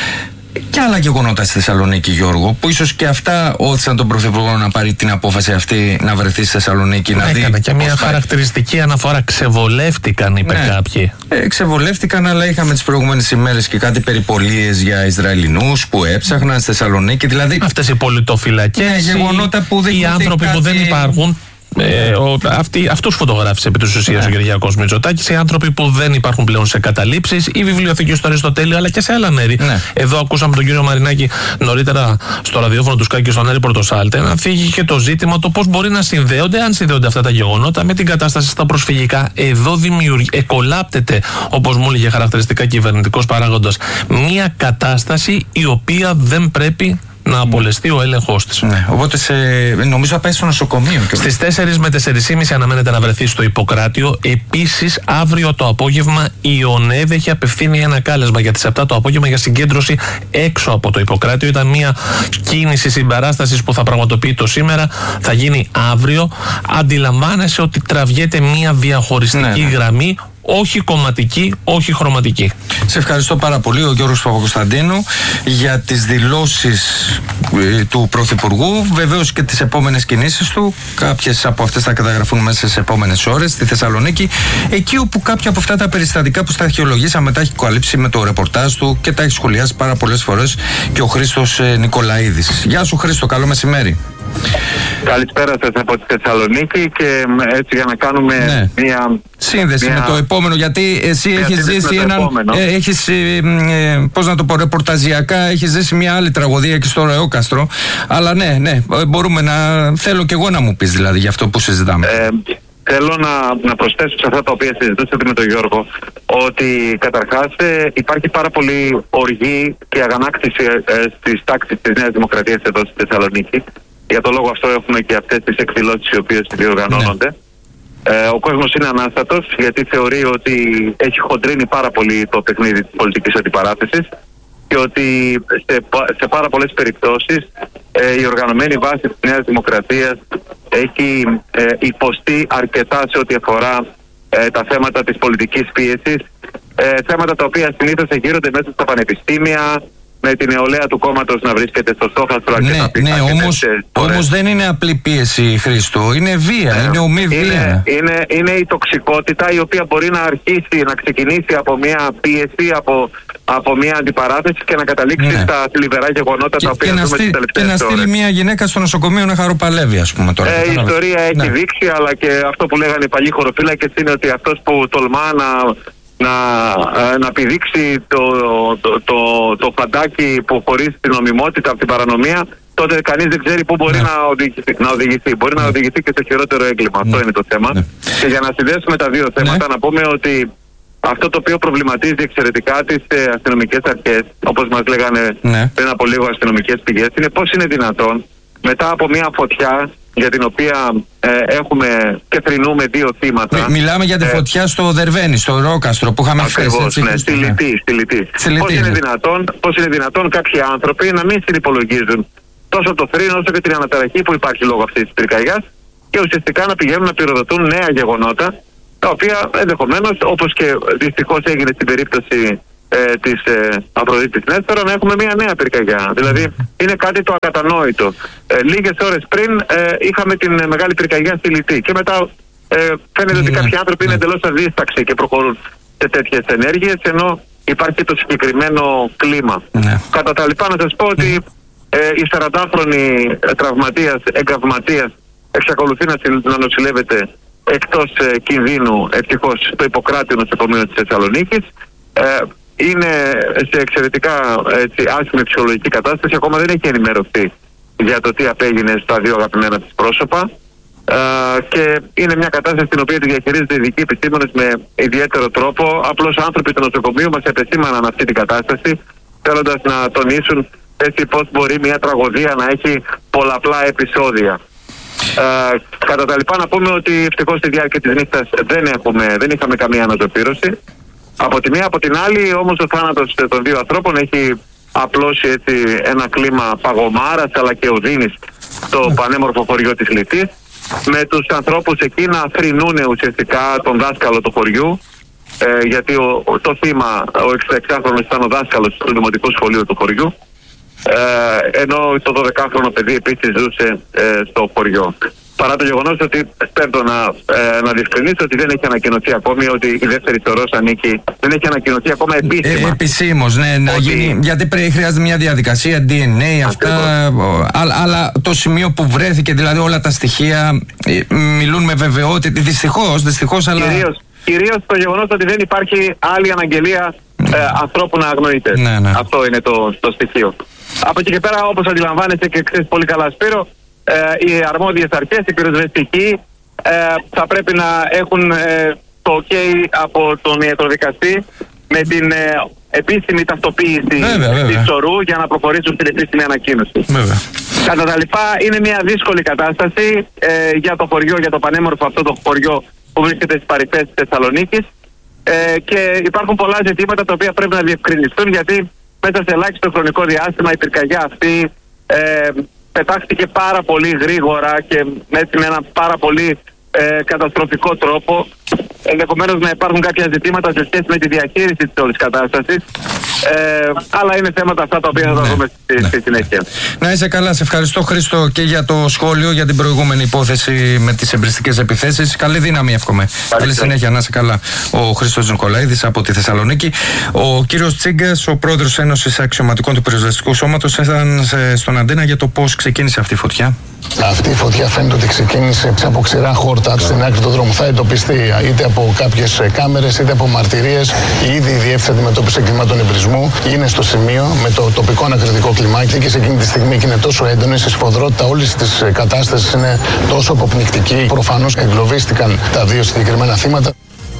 και άλλα γεγονότα στη Θεσσαλονίκη, Γιώργο, που ίσως και αυτά όθησαν τον Πρωθυπουργό να πάρει την απόφαση αυτή να βρεθεί στη Θεσσαλονίκη. Να Έκανε δει και μια χαρακτηριστική αναφορά. Ξεβολεύτηκαν, είπε ναι. κάποιοι. Ε, ξεβολεύτηκαν, αλλά είχαμε τις προηγούμενες ημέρες και κάτι περιπολίες για Ισραηλινούς που έψαχναν στη Θεσσαλονίκη. Δηλαδή, αυτές οι πολιτοφυλακές, ναι, γεγονότα που οι άνθρωποι κάτι... που δεν υπάρχουν. Ε, ο, αυτοί, αυτούς φωτογράφησε επί της ουσίας ο Κυριάκος Μητσοτάκης. Οι άνθρωποι που δεν υπάρχουν πλέον σε καταλήψεις, η βιβλιοθήκη στο Αριστοτέλειο αλλά και σε άλλα μέρη. Ναι. Εδώ ακούσαμε τον κύριο Μαρινάκη νωρίτερα στο ραδιόφωνο του Σκάκη στον Άρη Πορτοσάλτε να φύγει και το ζήτημα το πώς μπορεί να συνδέονται, αν συνδέονται αυτά τα γεγονότα, με την κατάσταση στα προσφυγικά. Εδώ δημιουργεί, εκολάπτεται, όπως μου έλεγε χαρακτηριστικά κυβερνητικός παράγοντας, μια κατάσταση η οποία δεν πρέπει να απολεστεί ο έλεγχος της. Ναι, οπότε σε, νομίζω θα πάει στο νοσοκομείο. Στις τέσσερις με τέσσερις και μισή αναμένεται να βρεθεί στο Ιπποκράτιο. Επίσης, αύριο το απόγευμα η ΟΝΕΔ έχει απευθύνει ένα κάλεσμα για τις επτά το απόγευμα για συγκέντρωση έξω από το Ιπποκράτιο. Ήταν μια κίνηση συμπαράστασης που θα πραγματοποιεί το σήμερα, θα γίνει αύριο. Αντιλαμβάνεσαι ότι τραβιέται μια διαχωριστική ναι, ναι. γραμμή. Όχι κομματική, όχι χρωματική. Σε ευχαριστώ πάρα πολύ, ο Γιώργος Παπακοσταντίνου, για τις δηλώσεις ε, του Πρωθυπουργού. Βεβαίως και τις επόμενες κινήσεις του. Κάποιες από αυτές θα καταγραφούν μέσα στις επόμενες ώρες στη Θεσσαλονίκη. Εκεί όπου κάποια από αυτά τα περιστατικά που στα αρχαιολογήσαμε τα έχει καλύψει με το ρεπορτάζ του και τα έχει σχολιάσει πάρα πολλές φορές και ο Χρήστος ε, Νικολαίδης. Γεια σου, Χρήστο, καλό μεσημέρι. Καλησπέρα σας από τη Θεσσαλονίκη και έτσι για να κάνουμε ναι. μια σύνδεση μια... με το επόμενο, γιατί εσύ έχεις ζήσει έναν, ε, έχεις, ε, ε, πώς να το πω, ρεπορταζιακά έχεις ζήσει μια άλλη τραγωδία και στο Ρεόκαστρο, αλλά ναι, ναι, μπορούμε να, θέλω και εγώ να μου πεις δηλαδή για αυτό που συζητάμε. Ε, Θέλω να, να προσθέσω σε αυτά τα οποία συζητούσατε με τον Γιώργο ότι καταρχάς ε, υπάρχει πάρα πολύ οργή και αγανάκτηση ε, στις τάξεις της Νέας Δημοκρατίας εδώ στη Θεσσαλονίκη. Για τον λόγο αυτό έχουμε και αυτές τις εκδηλώσεις οι οποίες διοργανώνονται. Ναι. Ε, ο κόσμος είναι ανάστατος γιατί θεωρεί ότι έχει χοντρίνει πάρα πολύ το παιχνίδι της πολιτικής αντιπαράθεσης και ότι σε, σε πάρα πολλές περιπτώσεις ε, η οργανωμένη βάση της Νέας Δημοκρατίας έχει ε, υποστεί αρκετά σε ό,τι αφορά ε, τα θέματα της πολιτικής πίεσης, ε, θέματα τα οποία συνήθως εγείρονται μέσα στα πανεπιστήμια, με την νεολαία του κόμματος να βρίσκεται στο στόχαστρο αρκετά ναι, ναι, όμως, όμως δεν είναι απλή πίεση, Χρήστο, είναι βία, ναι, είναι ομή βία. Είναι, είναι, είναι η τοξικότητα η οποία μπορεί να αρχίσει, να ξεκινήσει από μια πίεση, από, από μια αντιπαράθεση και να καταλήξει ναι. στα θλιβερά γεγονότα και, τα οποία δούμε τις τελευταίες ώρες. Και να στείλει μια γυναίκα στο νοσοκομείο να χαροπαλεύει, ας πούμε τώρα. Ε, η ιστορία έχει ναι. δείξει, αλλά και αυτό που λέγανε οι παλιοί χωροφύλακες είναι ότι αυτός που τολμά να... Να, να πηδήξει το, το, το, το φαντάκι που χωρίζει την νομιμότητα από την παρανομία, τότε κανείς δεν ξέρει πού μπορεί ναι. να, οδηγηθεί, να οδηγηθεί. Μπορεί ναι. να οδηγηθεί και στο χειρότερο έγκλημα. Ναι. Αυτό είναι το θέμα. Ναι. Και για να συνδέσουμε τα δύο θέματα, ναι. να πούμε ότι αυτό το οποίο προβληματίζει εξαιρετικά τις ε, αστυνομικές αρχές, όπως μας λέγανε ναι. πριν από λίγο αστυνομικές πηγές, είναι πώς είναι δυνατόν μετά από μια φωτιά για την οποία ε, έχουμε και θρηνούμε δύο θύματα. Μι, μιλάμε για τη φωτιά ε, στο Δερβαίνι, στο Ρόκαστρο που είχαμε χθες. Ακριβώς, ναι, στη Λιτή. Στη Λιτή. Πώς, είναι δυνατόν, πώς είναι δυνατόν κάποιοι άνθρωποι να μην συνυπολογίζουν τόσο το θρήνο όσο και την αναταραχή που υπάρχει λόγω αυτής της πυρκαγιάς και ουσιαστικά να πηγαίνουν να πυροδοτούν νέα γεγονότα, τα οποία ενδεχομένως, όπως και δυστυχώς έγινε στην περίπτωση Ε, της ε, Αφροδίτης Νέστορα, να έχουμε μια νέα πυρκαγιά. Δηλαδή είναι κάτι το ακατανόητο. Ε, λίγες ώρες πριν ε, είχαμε την ε, μεγάλη πυρκαγιά στη Λιτή και μετά ε, φαίνεται mm. ότι κάποιοι άνθρωποι είναι εντελώς αδίσταξοι και προχωρούν σε τέτοιες ενέργειες, ενώ υπάρχει το συγκεκριμένο κλίμα. Mm. Κατά τα λοιπά, να σας πω ότι ε, η σαραντάχρονη ε, τραυματίας, εγκαυματίας εξακολουθεί να, να νοσηλεύεται εκτός ε, κινδύνου, ευτυχώς, στο Ιπποκράτιο νοσοκομείο της Θεσσαλονίκης. Ε, είναι σε εξαιρετικά έτσι, άσχημη ψυχολογική κατάσταση, ακόμα δεν έχει ενημερωθεί για το τι απέγινε στα δύο αγαπημένα της πρόσωπα ε, και είναι μια κατάσταση στην οποία τη διαχειρίζονται οι ειδικοί επιστήμονες με ιδιαίτερο τρόπο. Απλώς άνθρωποι του νοσοκομείου μας επεσήμαναν αυτή την κατάσταση, θέλοντας να τονίσουν έτσι πώς μπορεί μια τραγωδία να έχει πολλαπλά επεισόδια. Ε, κατά τα λοιπά, να πούμε ότι ευτυχώς στη διάρκεια της νύχτας δεν, έχουμε, δεν είχαμε καμία αναζωπήρωση. Από τη μία, από την άλλη, όμως ο θάνατος των δύο ανθρώπων έχει απλώσει έτσι ένα κλίμα παγωμάρας αλλά και οδύνης στο πανέμορφο χωριό της Λιτής, με τους ανθρώπους εκεί να θρηνούν ουσιαστικά τον δάσκαλο του χωριού, ε, γιατί ο, το θύμα, ο εξήντα εξάχρονος, ήταν ο δάσκαλος του δημοτικού σχολείου του χωριού, ε, ενώ το δωδεκάχρονο παιδί επίσης ζούσε ε, στο χωριό. Παρά το γεγονός ότι θέλω να, ε, να διευκρινίσω ότι δεν έχει ανακοινωθεί ακόμη ότι η δεύτερη σωρός ανήκει, δεν έχει ανακοινωθεί ακόμα επίσημα. Ε, επισήμως, ναι, να ότι... γίνει, γιατί πρέπει, χρειάζεται μια διαδικασία ντι εν έι, αυτά, αλλά, αλλά το σημείο που βρέθηκε, δηλαδή όλα τα στοιχεία μιλούν με βεβαιότητα, δυστυχώς, δυστυχώς, αλλά... Κυρίως, κυρίως το γεγονός ότι δεν υπάρχει άλλη αναγγελία ε, ανθρώπου να αγνοείται. Ναι, ναι. Αυτό είναι το, το στοιχείο. Από εκεί και πέρα, όπως αντιλαμβάνεσαι και ξέρεις πολύ καλά, Σπύρο, Ε, οι αρμόδιες αρχές, οι πυροσβεστικοί ε, θα πρέπει να έχουν ε, το ok από τον ιατροδικαστή με την ε, επίσημη ταυτοποίηση της σωρού για να προχωρήσουν στην επίσημη ανακοίνωση. Βέβαια. Κατά τα λοιπά, είναι μια δύσκολη κατάσταση ε, για το χωριό, για το πανέμορφο αυτό το χωριό που βρίσκεται στις παρυφές της Θεσσαλονίκης ε, και υπάρχουν πολλά ζητήματα τα οποία πρέπει να διευκρινιστούν, γιατί μέσα σε ελάχιστο χρονικό διάστημα η πυρκαγιά αυτή ε, πετάχτηκε πάρα πολύ γρήγορα και έτσι με ένα πάρα πολύ ε, καταστροφικό τρόπο. Ενδεχομένως να υπάρχουν κάποια ζητήματα σε σχέση με τη διαχείριση της όλης κατάστασης. Ε, αλλά είναι θέματα αυτά τα οποία θα τα δούμε στη, ναι. στη συνέχεια. Να είσαι καλά. Σε ευχαριστώ, Χρήστο, και για το σχόλιο για την προηγούμενη υπόθεση με τις εμπριστικές επιθέσεις. Καλή δύναμη, εύχομαι. Καλή συνέχεια, να είσαι καλά. Ο Χρήστος Νικολαίδης από τη Θεσσαλονίκη. Ο κύριος Τσίγκας, ο πρόεδρος Ένωσης Αξιωματικών του Πυροσβεστικού Σώματος, ήταν στον αντένα για το πώς ξεκίνησε αυτή η φωτιά. Αυτή η φωτιά φαίνεται ότι ξεκίνησε από ξηρά χόρτα στην άκρη του δρόμου. Θα εντοπιστεί είτε από κάποιες κάμερες είτε από μαρτυρίες. Ήδη η Διεύθυνση Αντιμετώπισης Εγκλημάτων Εμπρισμού είναι στο σημείο με το τοπικό ανακριτικό κλιμάκι και σε εκείνη τη στιγμή και είναι τόσο έντονη, η σφοδρότητα όλης της κατάστασης είναι τόσο αποπνικτική. Προφανώς εγκλωβίστηκαν τα δύο συγκεκριμένα θύματα.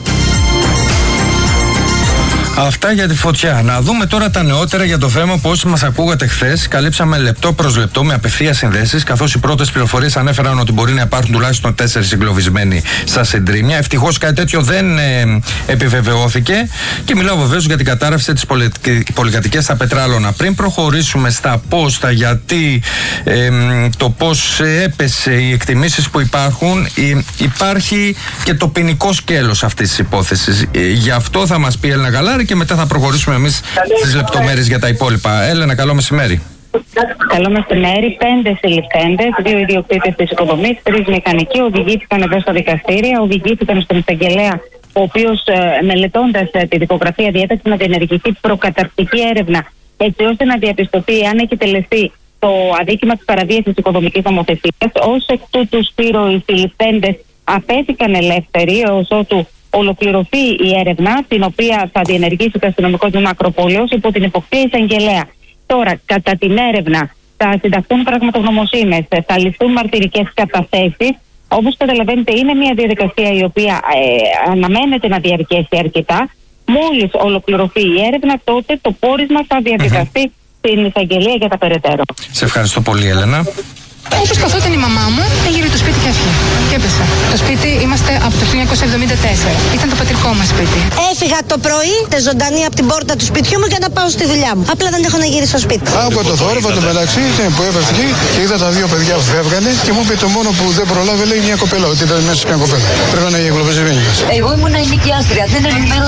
Αυτά για τη φωτιά. Να δούμε τώρα τα νεότερα για το θέμα που όσοι μας ακούγατε χθες, καλύψαμε λεπτό προς λεπτό με απευθείας συνδέσεις, καθώς οι πρώτες πληροφορίες ανέφεραν ότι μπορεί να υπάρχουν τουλάχιστον τέσσερις εγκλωβισμένοι στα συντρίμμια. Ευτυχώς κάτι τέτοιο δεν ε, επιβεβαιώθηκε και μιλάω βεβαίως για την κατάρρευση της πολυκατοικίας στα Πετράλωνα. Πριν προχωρήσουμε στα πώς, τα γιατί, ε, το πώς έπεσε, οι εκτιμήσεις που υπάρχουν, ε, υπάρχει και το ποινικό σκέλος αυτής της υπόθεσης. Ε, γι' αυτό θα μας πει η Έλενα Γαλάρη και μετά θα προχωρήσουμε εμείς στις λεπτομέρειες για τα υπόλοιπα. Έλενα, καλό μεσημέρι. Καλό μεσημέρι. Πέντε συλληφθέντες, δύο ιδιοκτήτες της οικοδομής, τρεις μηχανικοί οδηγήθηκαν εδώ στα δικαστήρια, οδηγήθηκαν στον εισαγγελέα, ο οποίος ε, μελετώντας ε, τη δικογραφία διέταξε να διενεργηθεί προκαταρκτική έρευνα, έτσι ώστε να διαπιστωθεί αν έχει τελεστεί το αδίκημα της παραβίασης οικοδομικής νομοθεσίας. Ως εκ τούτου, Σπύρο, οι συλληφθέντες αφέθηκαν ελεύθεροι ως ότου ολοκληρωθεί η έρευνα, την οποία θα διενεργήσει το αστυνομικό τμήμα Ακροπόλεως υπό την εποπτεία εισαγγελέα. Τώρα, κατά την έρευνα, θα συνταχθούν πραγματογνωμοσύνες, θα ληφθούν μαρτυρικές καταθέσεις. Όπως καταλαβαίνετε, είναι μια διαδικασία η οποία ε, αναμένεται να διαρκέσει αρκετά. Μόλις ολοκληρωθεί η έρευνα, τότε το πόρισμα θα διαβιβαστεί mm-hmm. στην εισαγγελία για τα περαιτέρω. Σε ευχαριστώ πολύ, Έλενα. Όπως καθόταν η μαμά μου, έγειρε το σπίτι και έφυγε. Και έπεσα. Το σπίτι είμαστε από το χίλια εννιακόσια εβδομήντα τέσσερα. Ήταν το πατρικό μας σπίτι. Έφυγα το πρωί, ζωντανή από την πόρτα του σπιτιού μου για να πάω στη δουλειά μου. Απλά δεν έχω να γυρίσω στο σπίτι. Άκουγα το θόρυβο το μεταξύ που έπεσε εκεί και είδα τα δύο παιδιά που φεύγανε και μου είπε το μόνο που δεν προλάβε, λέει, μια κοπέλα. Ότι ήταν μέσα σε μια κοπέλα. Πρέπει να είναι εγκλωβισμένη. Εγώ ήμουν ενοικιάστρια. Δεν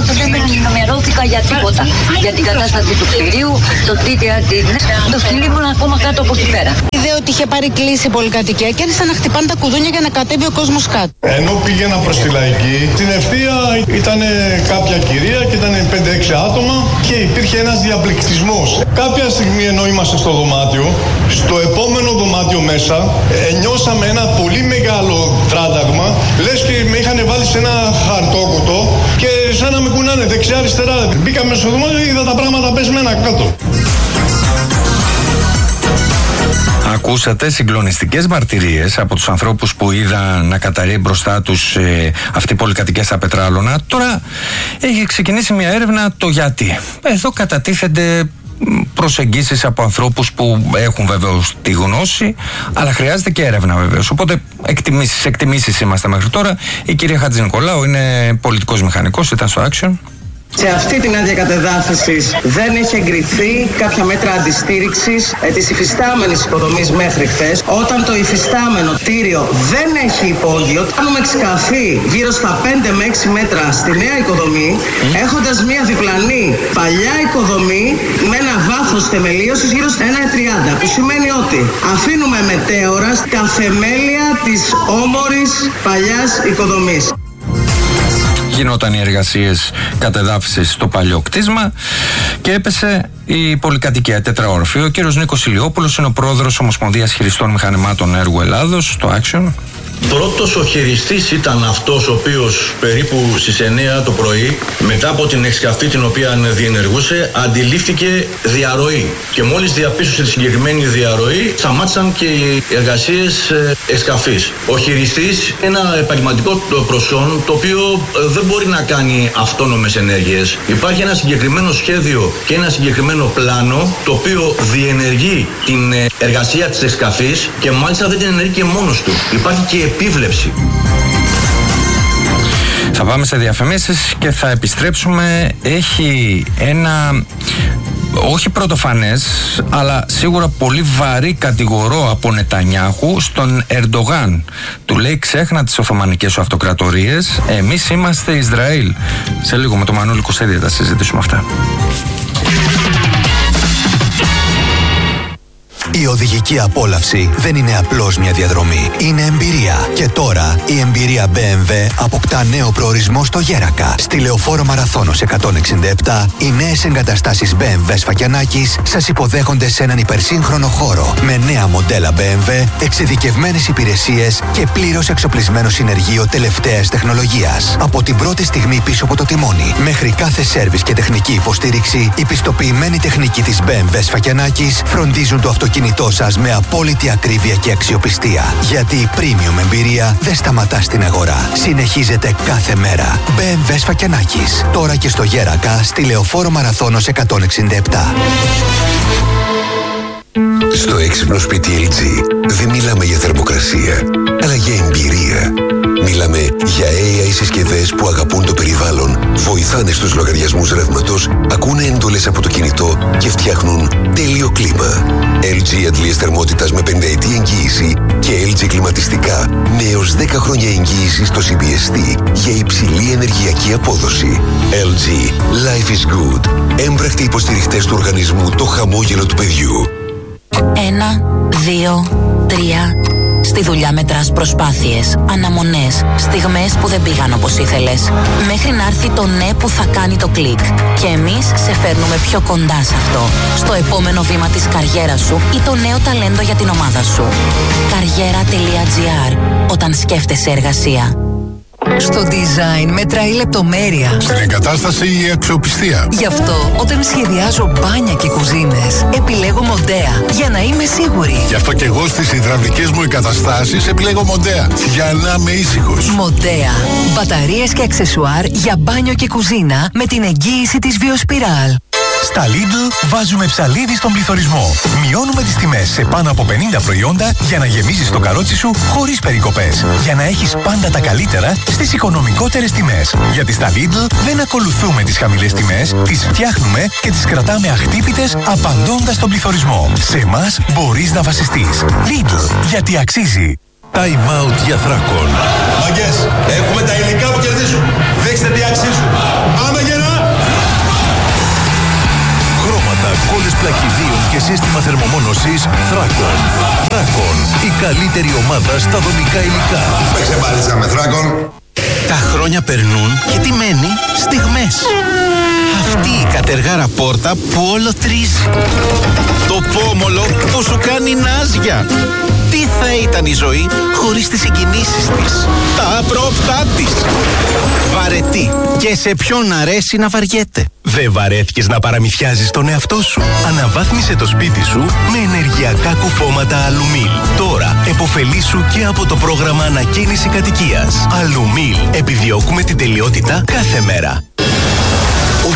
ενημερώθηκα για τίποτα. Για την κατάσταση του κτηρίου, το τι το σκυλί μου ακόμα κάτω από εκεί πέρα. Είδε ότι είχε πάρει κλίση πολυκατοικία και άρχισαν να χτυπάνε τα κουδούνια για να κατέβει ο κόσμος κάτω. Ενώ πήγαινα προς τη Λαϊκή, στην ευθεία ήταν κάποια κυρία και ήταν πέντε έξι άτομα και υπήρχε ένας διαπληκτισμός. Κάποια στιγμή, ενώ είμαστε στο δωμάτιο, στο επόμενο δωμάτιο μέσα, ε, νιώσαμε ένα πολύ μεγάλο τράταγμα, λες και με είχαν βάλει σε ένα χαρτόκουτο και σαν να με κουνάνε δεξιά-αριστερά. Μπήκαμε στο δωμάτιο και είδα τα πράγματα πεσμένα κάτω. Ακούσατε συγκλονιστικές μαρτυρίες από τους ανθρώπους που είδαν να καταρρέει μπροστά τους ε, αυτή η πολυκατοικία στα Πετράλωνα. Τώρα έχει ξεκινήσει μια έρευνα το γιατί. Εδώ κατατίθενται προσεγγίσεις από ανθρώπους που έχουν βεβαίως τη γνώση, αλλά χρειάζεται και έρευνα βεβαίως. Οπότε εκτιμήσεις, εκτιμήσεις είμαστε μέχρι τώρα. Η κυρία Χατζηνικολάου είναι πολιτικός μηχανικός, ήταν στο Action. Σε αυτή την άδεια κατεδάφισης δεν έχει εγκριθεί κάποια μέτρα αντιστήριξης ε, της υφιστάμενης υποδομής μέχρι χθες. Όταν το υφιστάμενο κτίριο δεν έχει υπόγειο, κάνουμε εξκαφή γύρω στα πέντε με έξι μέτρα στη νέα οικοδομή, mm. έχοντας μια διπλανή παλιά οικοδομή με ένα βάθος θεμελίωσης γύρω στα ένα κόμμα τριάντα, που σημαίνει ότι αφήνουμε μετέωρα τα θεμέλια της όμορης παλιάς οικοδομής. Γινόταν οι εργασίες κατεδάφισης στο παλιό κτίσμα και έπεσε η πολυκατοικία τετραόροφη. Ο κύριος Νίκος Ηλιόπουλος είναι ο πρόεδρος Ομοσπονδίας Χειριστών Μηχανημάτων Έργου Ελλάδος, το Action. Πρώτος ο χειριστής ήταν αυτός ο οποίος περίπου στις εννιά το πρωί, μετά από την εξκαφή την οποία διενεργούσε, αντιλήφθηκε διαρροή. Και μόλις διαπίστωσε τη συγκεκριμένη διαρροή, σταμάτησαν και οι εργασίες εξκαφής. Ο χειριστής είναι ένα επαγγελματικό προσόν το οποίο δεν μπορεί να κάνει αυτόνομες ενέργειες. Υπάρχει ένα συγκεκριμένο σχέδιο και ένα συγκεκριμένο πλάνο το οποίο διενεργεί την εργασία της εξκαφής και μάλιστα δεν την ενεργεί και μόνος του. Υπάρχει και επίβλεψη. Θα πάμε σε διαφημίσεις και θα επιστρέψουμε. Έχει ένα, όχι πρωτοφανές, αλλά σίγουρα πολύ βαρύ κατηγορό από Νετανιάχου στον Ερντογάν. Του λέει: ξέχνα τις Οθωμανικές σου αυτοκρατορίες, εμείς είμαστε Ισραήλ. Σε λίγο με τον Μανώλη Κουσέδη θα συζητήσουμε αυτά. Η οδηγική απόλαυση δεν είναι απλώς μια διαδρομή, είναι εμπειρία. Και τώρα η εμπειρία μπι εμ ντάμπλιου αποκτά νέο προορισμό στο Γέρακα. Στη Λεωφόρο Μαραθώνος εκατόν εξήντα επτά, οι νέες εγκαταστάσεις μπι εμ ντάμπλιου Σφακιανάκης σας υποδέχονται σε έναν υπερσύγχρονο χώρο με νέα μοντέλα μπι εμ ντάμπλιου, εξειδικευμένες υπηρεσίες και πλήρως εξοπλισμένο συνεργείο τελευταίας τεχνολογίας. Από την πρώτη στιγμή πίσω από το τιμόνι μέχρι κάθε σέρβις και τεχνική υποστήριξη, η πιστοποιημένη τεχνική της μπι εμ ντάμπλιου Σφακιανάκης φροντίζουν το αυτοκίνητο σας με απόλυτη ακρίβεια και αξιοπιστία. Γιατί η premium εμπειρία δεν σταματά στην αγορά. Συνεχίζεται κάθε μέρα. μπι εμ ντάμπλιου Σφακιανάκης. Τώρα και στο Γέρακα, στη Λεωφόρο Μαραθώνος εκατόν εξήντα επτά. Στο έξυπνο σπίτι ελ τζι δεν μιλάμε για θερμοκρασία, αλλά για εμπειρία. Μιλάμε για έι άι συσκευές που αγαπούν το περιβάλλον, βοηθάνε στους λογαριασμούς ρεύματος, ακούνε έντολες από το κινητό και φτιάχνουν τέλειο κλίμα. ελ τζι αντλίες θερμότητας με πενταετή εγγύηση και ελ τζι κλιματιστικά με έως δέκα χρόνια εγγύηση στο σι μπι ες τι για υψηλή ενεργειακή απόδοση. ελ τζι. Life is good. Έμπρακτοι υποστηριχτές του οργανισμού Το Χαμόγελο του Παιδιού. Ένα, δύο, τρία. Στη δουλειά μετράς προσπάθειες, αναμονές, στιγμές που δεν πήγαν όπως ήθελες. Μέχρι να έρθει το ναι που θα κάνει το κλικ. Και εμείς σε φέρνουμε πιο κοντά σε αυτό. Στο επόμενο βήμα της καριέρας σου ή το νέο ταλέντο για την ομάδα σου. Καριέρα τελεία τζι άρ. Όταν σκέφτεσαι εργασία. Στο design μετράει η λεπτομέρεια. Στην εγκατάσταση η αξιοπιστία. Γι' αυτό όταν σχεδιάζω μπάνια και κουζίνες επιλέγω Μοντέα για να είμαι σίγουρη. Γι' αυτό και εγώ στις υδραυλικές μου εγκαταστάσεις επιλέγω Μοντέα για να είμαι ήσυχος. Μοντέα. Μπαταρίες και αξεσουάρ για μπάνιο και κουζίνα με την εγγύηση της Βιοσπιράλ. Στα Lidl βάζουμε ψαλίδι στον πληθωρισμό. Μειώνουμε τις τιμές σε πάνω από πενήντα προϊόντα για να γεμίζεις το καρότσι σου χωρίς περικοπές. Για να έχεις πάντα τα καλύτερα στις οικονομικότερες τιμές. Γιατί στα Lidl δεν ακολουθούμε τις χαμηλές τιμές, τις φτιάχνουμε και τις κρατάμε αχτύπητες απαντώντας στον πληθωρισμό. Σε εμάς μπορείς να βασιστείς. Lidl, γιατί αξίζει. Time out για Θράκον. Μαγκές, έχουμε τα υλικά που κερδίζουν. Δείξτε τι αξίζουν. Πάμε γερά! Χρώματα, κόλλες πλακιδίων και σύστημα θερμομόνωσης Θράκον. Θράκον, η καλύτερη ομάδα στα δομικά υλικά. Παίξε μπάλιτσα με Θράκον. Τα χρόνια περνούν και τι μένει? Στιγμές. Αυτή η κατεργάρα πόρτα που όλο τρίζει. Το πόμολο που σου κάνει νάζια. Τι θα ήταν η ζωή χωρίς τις συγκινήσεις της, τα απρόπτά της. Βαρετή και σε ποιον αρέσει να βαριέται. Δεν βαρέθηκες να παραμυθιάζεις τον εαυτό σου? Αναβάθμισε το σπίτι σου με ενεργειακά κουφώματα Αλουμίλ. Τώρα επωφελήσου και από το πρόγραμμα ανακαίνιση κατοικίας. Αλουμίλ. Επιδιώκουμε την τελειότητα κάθε μέρα. Ό,τι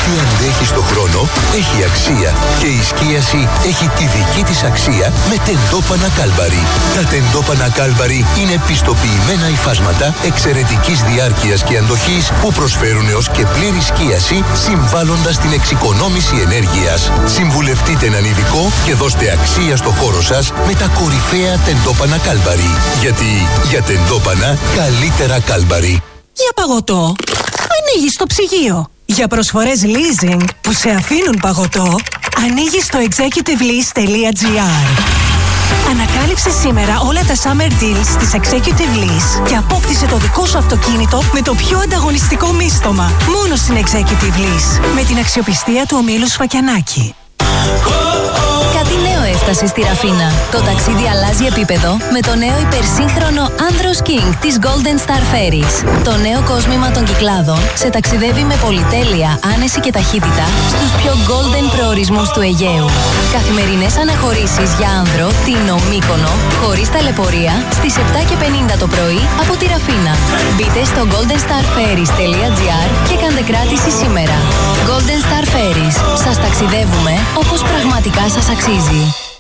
Ό,τι αντέχει στο χρόνο έχει αξία και η σκίαση έχει τη δική της αξία με τεντόπανα Κάλμπαρι. Τα τεντόπανα Κάλμπαρι είναι πιστοποιημένα υφάσματα εξαιρετικής διάρκειας και αντοχής που προσφέρουν έως και πλήρη σκίαση, συμβάλλοντας στην εξοικονόμηση ενέργειας. Συμβουλευτείτε έναν ειδικό και δώστε αξία στο χώρο σας με τα κορυφαία τεντόπανα Κάλμπαρι. Γιατί για τεντόπανα καλύτερα Κάλμπαρι. Για παγωτό, ανοίγεις το ψυγείο. Για προσφορές leasing που σε αφήνουν παγωτό, ανοίγεις το executive lease τελεία gr. Ανακάλυψε σήμερα όλα τα summer deals της Executive Lease και απόκτησε το δικό σου αυτοκίνητο με το πιο ανταγωνιστικό μίστομα. Μόνο στην Executive Lease, με την αξιοπιστία του ομίλου Σφακιανάκη. Κάτι νέο έφτασε στη Ραφίνα. Το ταξίδι αλλάζει επίπεδο με το νέο υπερσύγχρονο Andros King της Golden Star Ferries. Το νέο κόσμημα των Κυκλάδων σε ταξιδεύει με πολυτέλεια, άνεση και ταχύτητα στους πιο golden προορισμούς του Αιγαίου. Καθημερινές αναχωρήσεις για άνδρο, Τίνο, Μύκονο, χωρίς ταλαιπωρία, στις επτά και πενήντα το πρωί από τη Ραφίνα. Μπείτε στο golden star ferries τελεία gr και κάντε κράτηση σήμερα. Golden Star Ferries. Σας ταξιδεύουμε όπως πραγματικά σας αξίζει.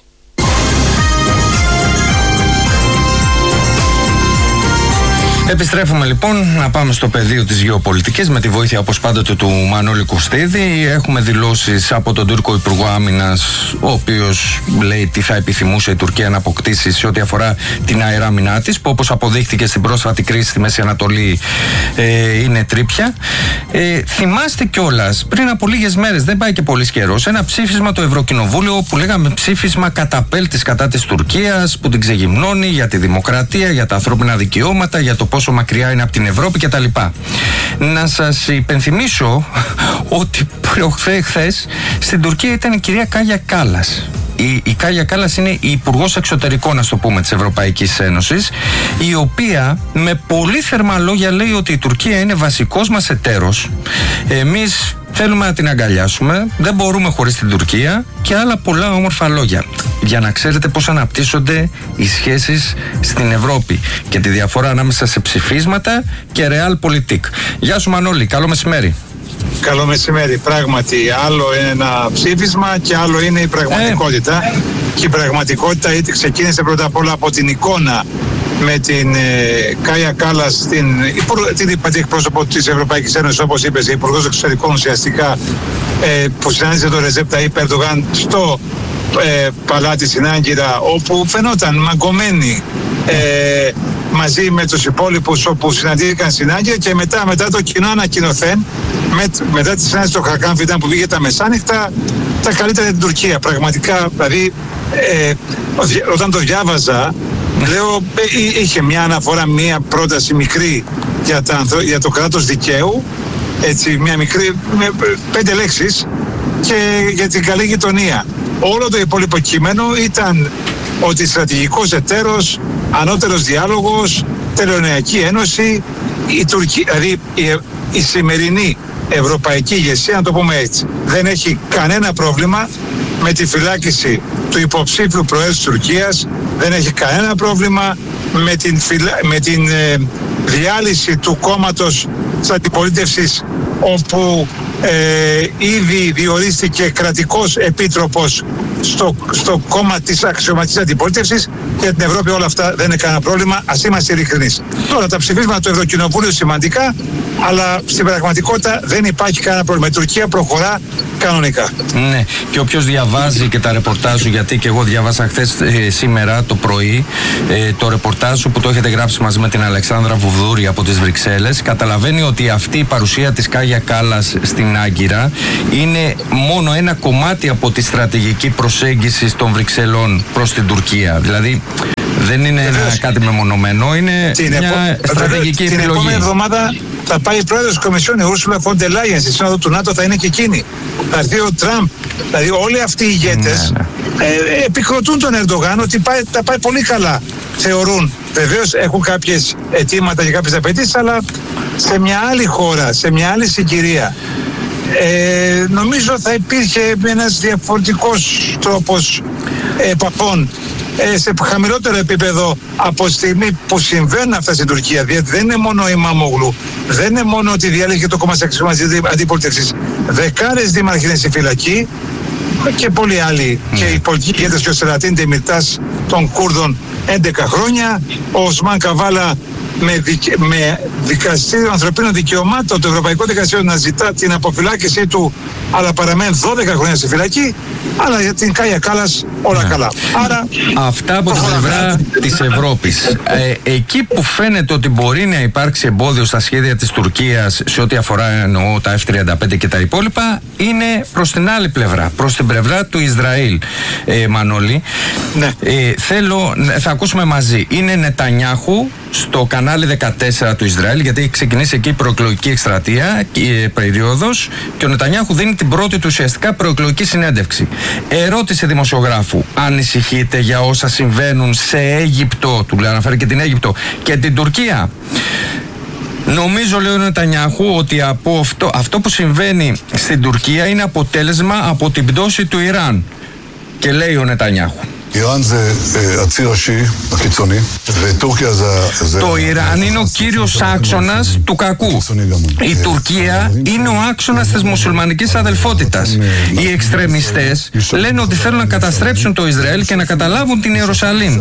Επιστρέφουμε λοιπόν να πάμε στο πεδίο της γεωπολιτικής με τη βοήθεια όπως πάντοτε του Μανώλη Κουστίδη. Έχουμε δηλώσεις από τον Τούρκο Υπουργό Άμυνας, ο οποίος λέει τι θα επιθυμούσε η Τουρκία να αποκτήσει σε ό,τι αφορά την αεράμινά της, που όπως αποδείχθηκε στην πρόσφατη κρίση στη Μέση Ανατολή ε, είναι τρίπια. Ε, θυμάστε κιόλας πριν από λίγες μέρες, δεν πάει και πολύ καιρός, ένα ψήφισμα το Ευρωκοινοβούλιο που λέγαμε ψήφισμα καταπέλτης κατά της Τουρκίας, που την ξεγυμνώνει για τη δημοκρατία, για τα ανθρώπινα δικαιώματα, για το πόσο μακριά είναι από την Ευρώπη κτλ. Να σας υπενθυμίσω ότι προχθές στην Τουρκία ήταν η κυρία Κάγια Κάλλας. Η, η Κάγια Κάλλας είναι η Υπουργός Εξωτερικών, ας το πούμε, της Ευρωπαϊκής Ένωσης, η οποία με πολύ θερμά λόγια λέει ότι η Τουρκία είναι βασικός μας εταίρος. Εμείς θέλουμε να την αγκαλιάσουμε, δεν μπορούμε χωρίς την Τουρκία και άλλα πολλά όμορφα λόγια. Για να ξέρετε πώς αναπτύσσονται οι σχέσεις στην Ευρώπη και τη διαφορά ανάμεσα σε ψηφίσματα και realpolitik. Γεια σου Μανώλη, καλό μεσημέρι. Καλό μεσημέρι. Πράγματι, άλλο είναι ένα ψήφισμα και άλλο είναι η πραγματικότητα. Ε. Και η πραγματικότητα είτε ξεκίνησε πρώτα απ' όλα από την εικόνα με την ε, Κάγια Κάλλας, την, την υπατή εκπρόσωπο της Ευρωπαϊκής Ένωσης, όπως είπες, Υπουργός Εξωτερικών ουσιαστικά, ε, που συνάντησε τον Ρεζέπ Ταΐπ Ερντογάν στο ε, παλάτι στην Άγκυρα, όπου φαινόταν μαγκωμένη ε, μαζί με τους υπόλοιπους, όπου συναντήθηκαν στην Άγκυρα, και μετά, μετά το κοινό ανακοινωθέν, με, μετά τη συνάντηση στο Χακάν Φιντάν που πήγε τα μεσάνυχτα, τα καλύτερα την Τουρκία. Πραγματικά, δηλαδή, ε, όταν το διάβαζα, λέω, ε, είχε μια αναφορά, μια πρόταση μικρή για, τα, για το κράτος δικαίου, έτσι, μια μικρή, με πέντε λέξεις, και για την καλή γειτονία. Όλο το υπόλοιπο κείμενο ήταν ότι στρατηγικός εταίρος, ανώτερος διάλογος, τελωνειακή ένωση, η Τουρκία, δηλαδή η, η σημερινή ευρωπαϊκή ηγεσία, να το πούμε έτσι, δεν έχει κανένα πρόβλημα με τη φυλάκιση του υποψήφιου προέδρου της Τουρκίας, δεν έχει κανένα πρόβλημα με την, φυλα... με την ε, διάλυση του κόμματος της αντιπολίτευσης, όπου ε, ήδη διορίστηκε κρατικός επίτροπος στο, στο κόμμα της αξιωματικής αντιπολίτευσης. Για την Ευρώπη όλα αυτά δεν είναι κανένα πρόβλημα, ας είμαστε ειλικρινείς. Τώρα τα ψηφίσματα του Ευρωκοινοβούλιο σημαντικά, αλλά στην πραγματικότητα δεν υπάρχει κανένα πρόβλημα. Η Τουρκία προχωρά κανονικά. Ναι, και όποιος διαβάζει και τα ρεπορτάζ σου, γιατί και εγώ διάβασα χθες ε, σήμερα το πρωί ε, το ρεπορτάζ σου που το έχετε γράψει μαζί με την Αλεξάνδρα Βουδούρη από τις Βρυξέλλες, καταλαβαίνει ότι αυτή η παρουσία της Κάγια Κάλλας στην Άγκυρα είναι μόνο ένα κομμάτι από τη στρατηγική προσέγγιση των Βρυξελών προς την Τουρκία. Δηλαδή δεν είναι ένα κάτι μεμονωμένο, είναι την μια επο... στρατηγική την επιλογή. Την επόμενη εβδομάδα θα πάει η πρόεδρος της Κομισιόν, η Ούρσουλα φον ντερ Λάιεν, στη Σύνοδο του ΝΑΤΟ, θα είναι και εκείνη. Θα έρθει ο Τραμπ. Δηλαδή όλοι αυτοί οι ηγέτες ναι, ναι. Ε, επικροτούν τον Ερντογάν ότι πάει, θα πάει πολύ καλά. Θεωρούν. Βεβαίως έχουν κάποιες αιτήματα και κάποιες απαιτήσεις, αλλά σε μια άλλη χώρα, σε μια άλλη συγκυρία, Ε, νομίζω θα υπήρχε ένας διαφορετικός τρόπος επαφών ε, σε χαμηλότερο επίπεδο από τη στιγμή που συμβαίνουν αυτά στην Τουρκία. Δηλαδή δεν είναι μόνο η Μαμόγλου, δεν είναι μόνο ότι διάλεγε το κόμμα της αντιπολίτευσης. Δεκάδες δήμαρχοι είναι στη φυλακή και πολλοί άλλοι. Mm. Και οι πολιτικοί ηγέτες και ο Σελατίν Ντεμιρτάς των Κούρδων έντεκα χρόνια, ο Οσμάν Καβάλα με, δικ, με δικαστήριο ανθρωπίνων δικαιωμάτων, το Ευρωπαϊκό Δικαστήριο να ζητά την αποφυλάκησή του, αλλά παραμένει δώδεκα χρόνια στη φυλακή. Αλλά για την Κάγια Κάλλας όλα ναι. καλά. Άρα, αυτά από την πλευρά της Ευρώπης. Ε, εκεί που φαίνεται ότι μπορεί να υπάρξει εμπόδιο στα σχέδια της Τουρκίας σε ό,τι αφορά εννοώ τα εφ τριάντα πέντε και τα υπόλοιπα, είναι προς την άλλη πλευρά, προς την πλευρά του Ισραήλ. Ε, Μανώλη, ναι. ε, θέλω, θα ακούσουμε μαζί. Είναι Νετανιάχου στο κανάλι δεκατέσσερα του Ισραήλ, γιατί έχει ξεκινήσει εκεί η προεκλογική εκστρατεία και περίοδος, και ο Νετανιάχου δίνει την πρώτη του ουσιαστικά προεκλογική συνέντευξη. Ερώτηση δημοσιογράφου: ανησυχείτε για όσα συμβαίνουν σε Αίγυπτο, του λέει, αναφέρει και την Αίγυπτο και την Τουρκία? Νομίζω, λέει ο Νετανιάχου, ότι από αυτό, αυτό που συμβαίνει στην Τουρκία είναι αποτέλεσμα από την πτώση του Ιράν. Και λέει ο Νετανιάχου: το Ιράν είναι ο κύριος άξονας του κακού. Η Τουρκία είναι ο άξονας της μουσουλμανικής αδελφότητας. Οι εξτρεμιστές λένε ότι θέλουν να καταστρέψουν το Ισραήλ και να καταλάβουν την Ιερουσαλήμ.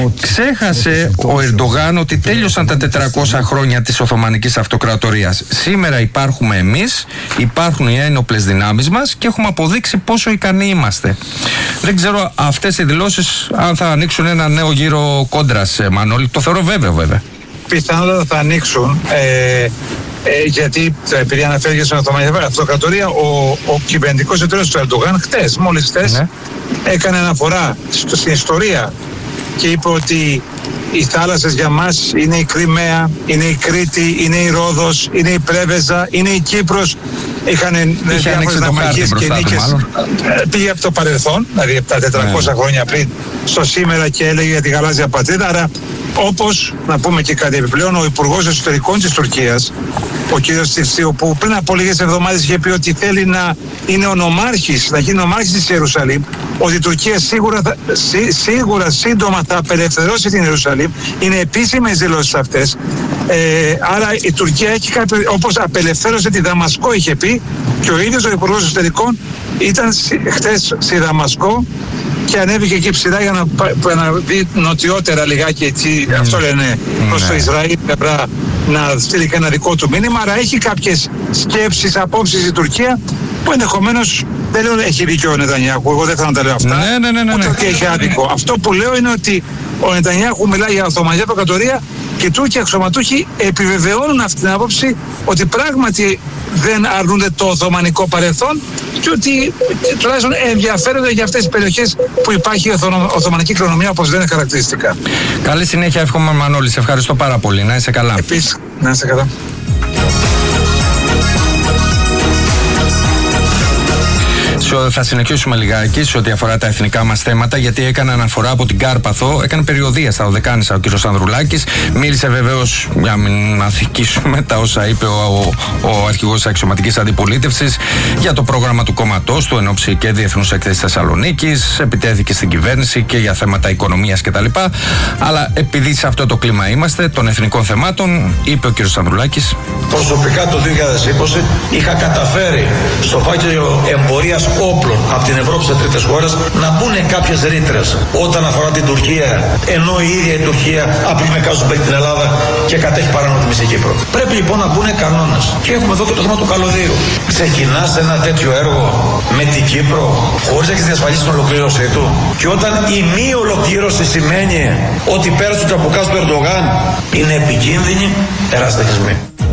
Ξέχασε ο Ερντογάν ότι τέλειωσαν τα τετρακόσια χρόνια της Οθωμανικής Αυτοκρατορίας. Σήμερα υπάρχουμε εμείς, υπάρχουν οι ένοπλες δυνάμεις μας και έχουμε αποδείξει πόσο ικανοί είμαστε. Δεν ξέρω αυτές οι δηλώσεις αν θα ανοίξουν ένα νέο γύρο κόντρας, Μανώλη. Το θεωρώ βέβαιο, βέβαια. Πιθανότατα θα ανοίξουν. Ε, ε, γιατί επειδή αναφέρθηκε στην Οθωμανική Αυτοκρατορία, ο, ο κυβερνητικός εταίρος του Ερντογάν χτες, μόλις χτες, ναι. έκανε αναφορά στο, στην ιστορία και είπε ότι οι θάλασσες για μας είναι η Κριμαία, είναι η Κρήτη, είναι η Ρόδος, είναι η Πρέβεζα, είναι η Κύπρος. Είχαν διάφορες ναυμαγίες και νίκες. Πήγε από το παρελθόν, δηλαδή από τα τετρακόσια yeah. χρόνια πριν, στο σήμερα, και έλεγε για τη γαλάζια πατρίδα. Άρα, όπως να πούμε και κάτι επιπλέον, ο Υπουργός Εσωτερικών της Τουρκίας, ο κ. Στιφσίου, που πριν από λίγες εβδομάδες είχε πει ότι θέλει να είναι ο νομάρχης, να γίνει νομάρχης της Ιερουσαλήμ, ότι η Τουρκία σίγουρα, θα, σί, σίγουρα σύντομα θα απελευθερώσει την Ιερουσαλήμ. Είναι επίσημες δηλώσεις αυτές. Ε, άρα η Τουρκία έχει κάποιο, όπως απελευθέρωσε τη Δαμασκό, είχε πει, και ο ίδιος ο Υπουργός Εσωτερικών ήταν χτες στη Δαμασκό και ανέβηκε εκεί ψηλά για να, να δει νοτιότερα λιγάκι έτσι, mm. αυτό λένε, προς mm. το Ισραήλ, να στείλει και ένα δικό του μήνυμα. Άρα έχει κάποιες σκέψεις, απόψεις η Τουρκία που ενδεχομένως, δεν λέω έχει δίκιο ο Νετανιάχου, εγώ δεν θέλω να τα λέω αυτά, ναι, ναι, ναι, ναι, ούτε ότι έχει άδικο. Αυτό που λέω είναι ότι ο Νετανιάχου μιλάει για Οθωμανική Αυτοκρατορία και οι Τούρκοι αξιωματούχοι επιβεβαιώνουν αυτή την άποψη ότι πράγματι δεν αρνούνται το Οθωμανικό παρελθόν και ότι τουλάχιστον ενδιαφέρονται για αυτές τις περιοχές που υπάρχει η Οθωμανική κληρονομιά, όπως λένε χαρακτηριστικά. Καλή συνέχεια, εύχομαι, Μανώλη. Σε ευχαριστώ πάρα πολύ. Να είσαι καλά. Επίσης, να είσαι καλά. Θα συνεχίσουμε λιγάκι σε ό,τι αφορά τα εθνικά μας θέματα, γιατί έκανε αναφορά από την Κάρπαθο, έκανε περιοδεία στα Δωδεκάνησα ο κ. Ανδρουλάκης. Μίλησε βεβαίως, για να μην αθηκήσουμε τα όσα είπε ο, ο, ο αρχηγός της αξιωματικής αντιπολίτευσης, για το πρόγραμμα του κόμματός του εν ώψη και Διεθνούς Έκθεσης Θεσσαλονίκης. Επιτέθηκε στην κυβέρνηση και για θέματα οικονομίας κτλ. Αλλά επειδή σε αυτό το κλίμα είμαστε των εθνικών θεμάτων, είπε ο κ. Ανδρουλάκης. Προσωπικά το δύο χιλιάδες είκοσι είχα καταφέρει στο φάκελο εμπορίας όπλων από την Ευρώπη σε τρίτες χώρες να μπουν κάποιες ρήτρες όταν αφορά την Τουρκία, ενώ η ίδια η Τουρκία απειλεί με κάζο την Ελλάδα και κατέχει παράνομη τη Μισή Κύπρο. Πρέπει λοιπόν να μπουν κανόνες. Και έχουμε εδώ και το θέμα του καλωδίου. Ξεκινάς ένα τέτοιο έργο με την Κύπρο χωρίς να έχεις διασφαλίσει την ολοκλήρωσή του. Και όταν η μη ολοκλήρωση σημαίνει ότι πέρασε το τσαμπουκάς του Ερντογάν, είναι επικίνδυνη ερασταχισμή.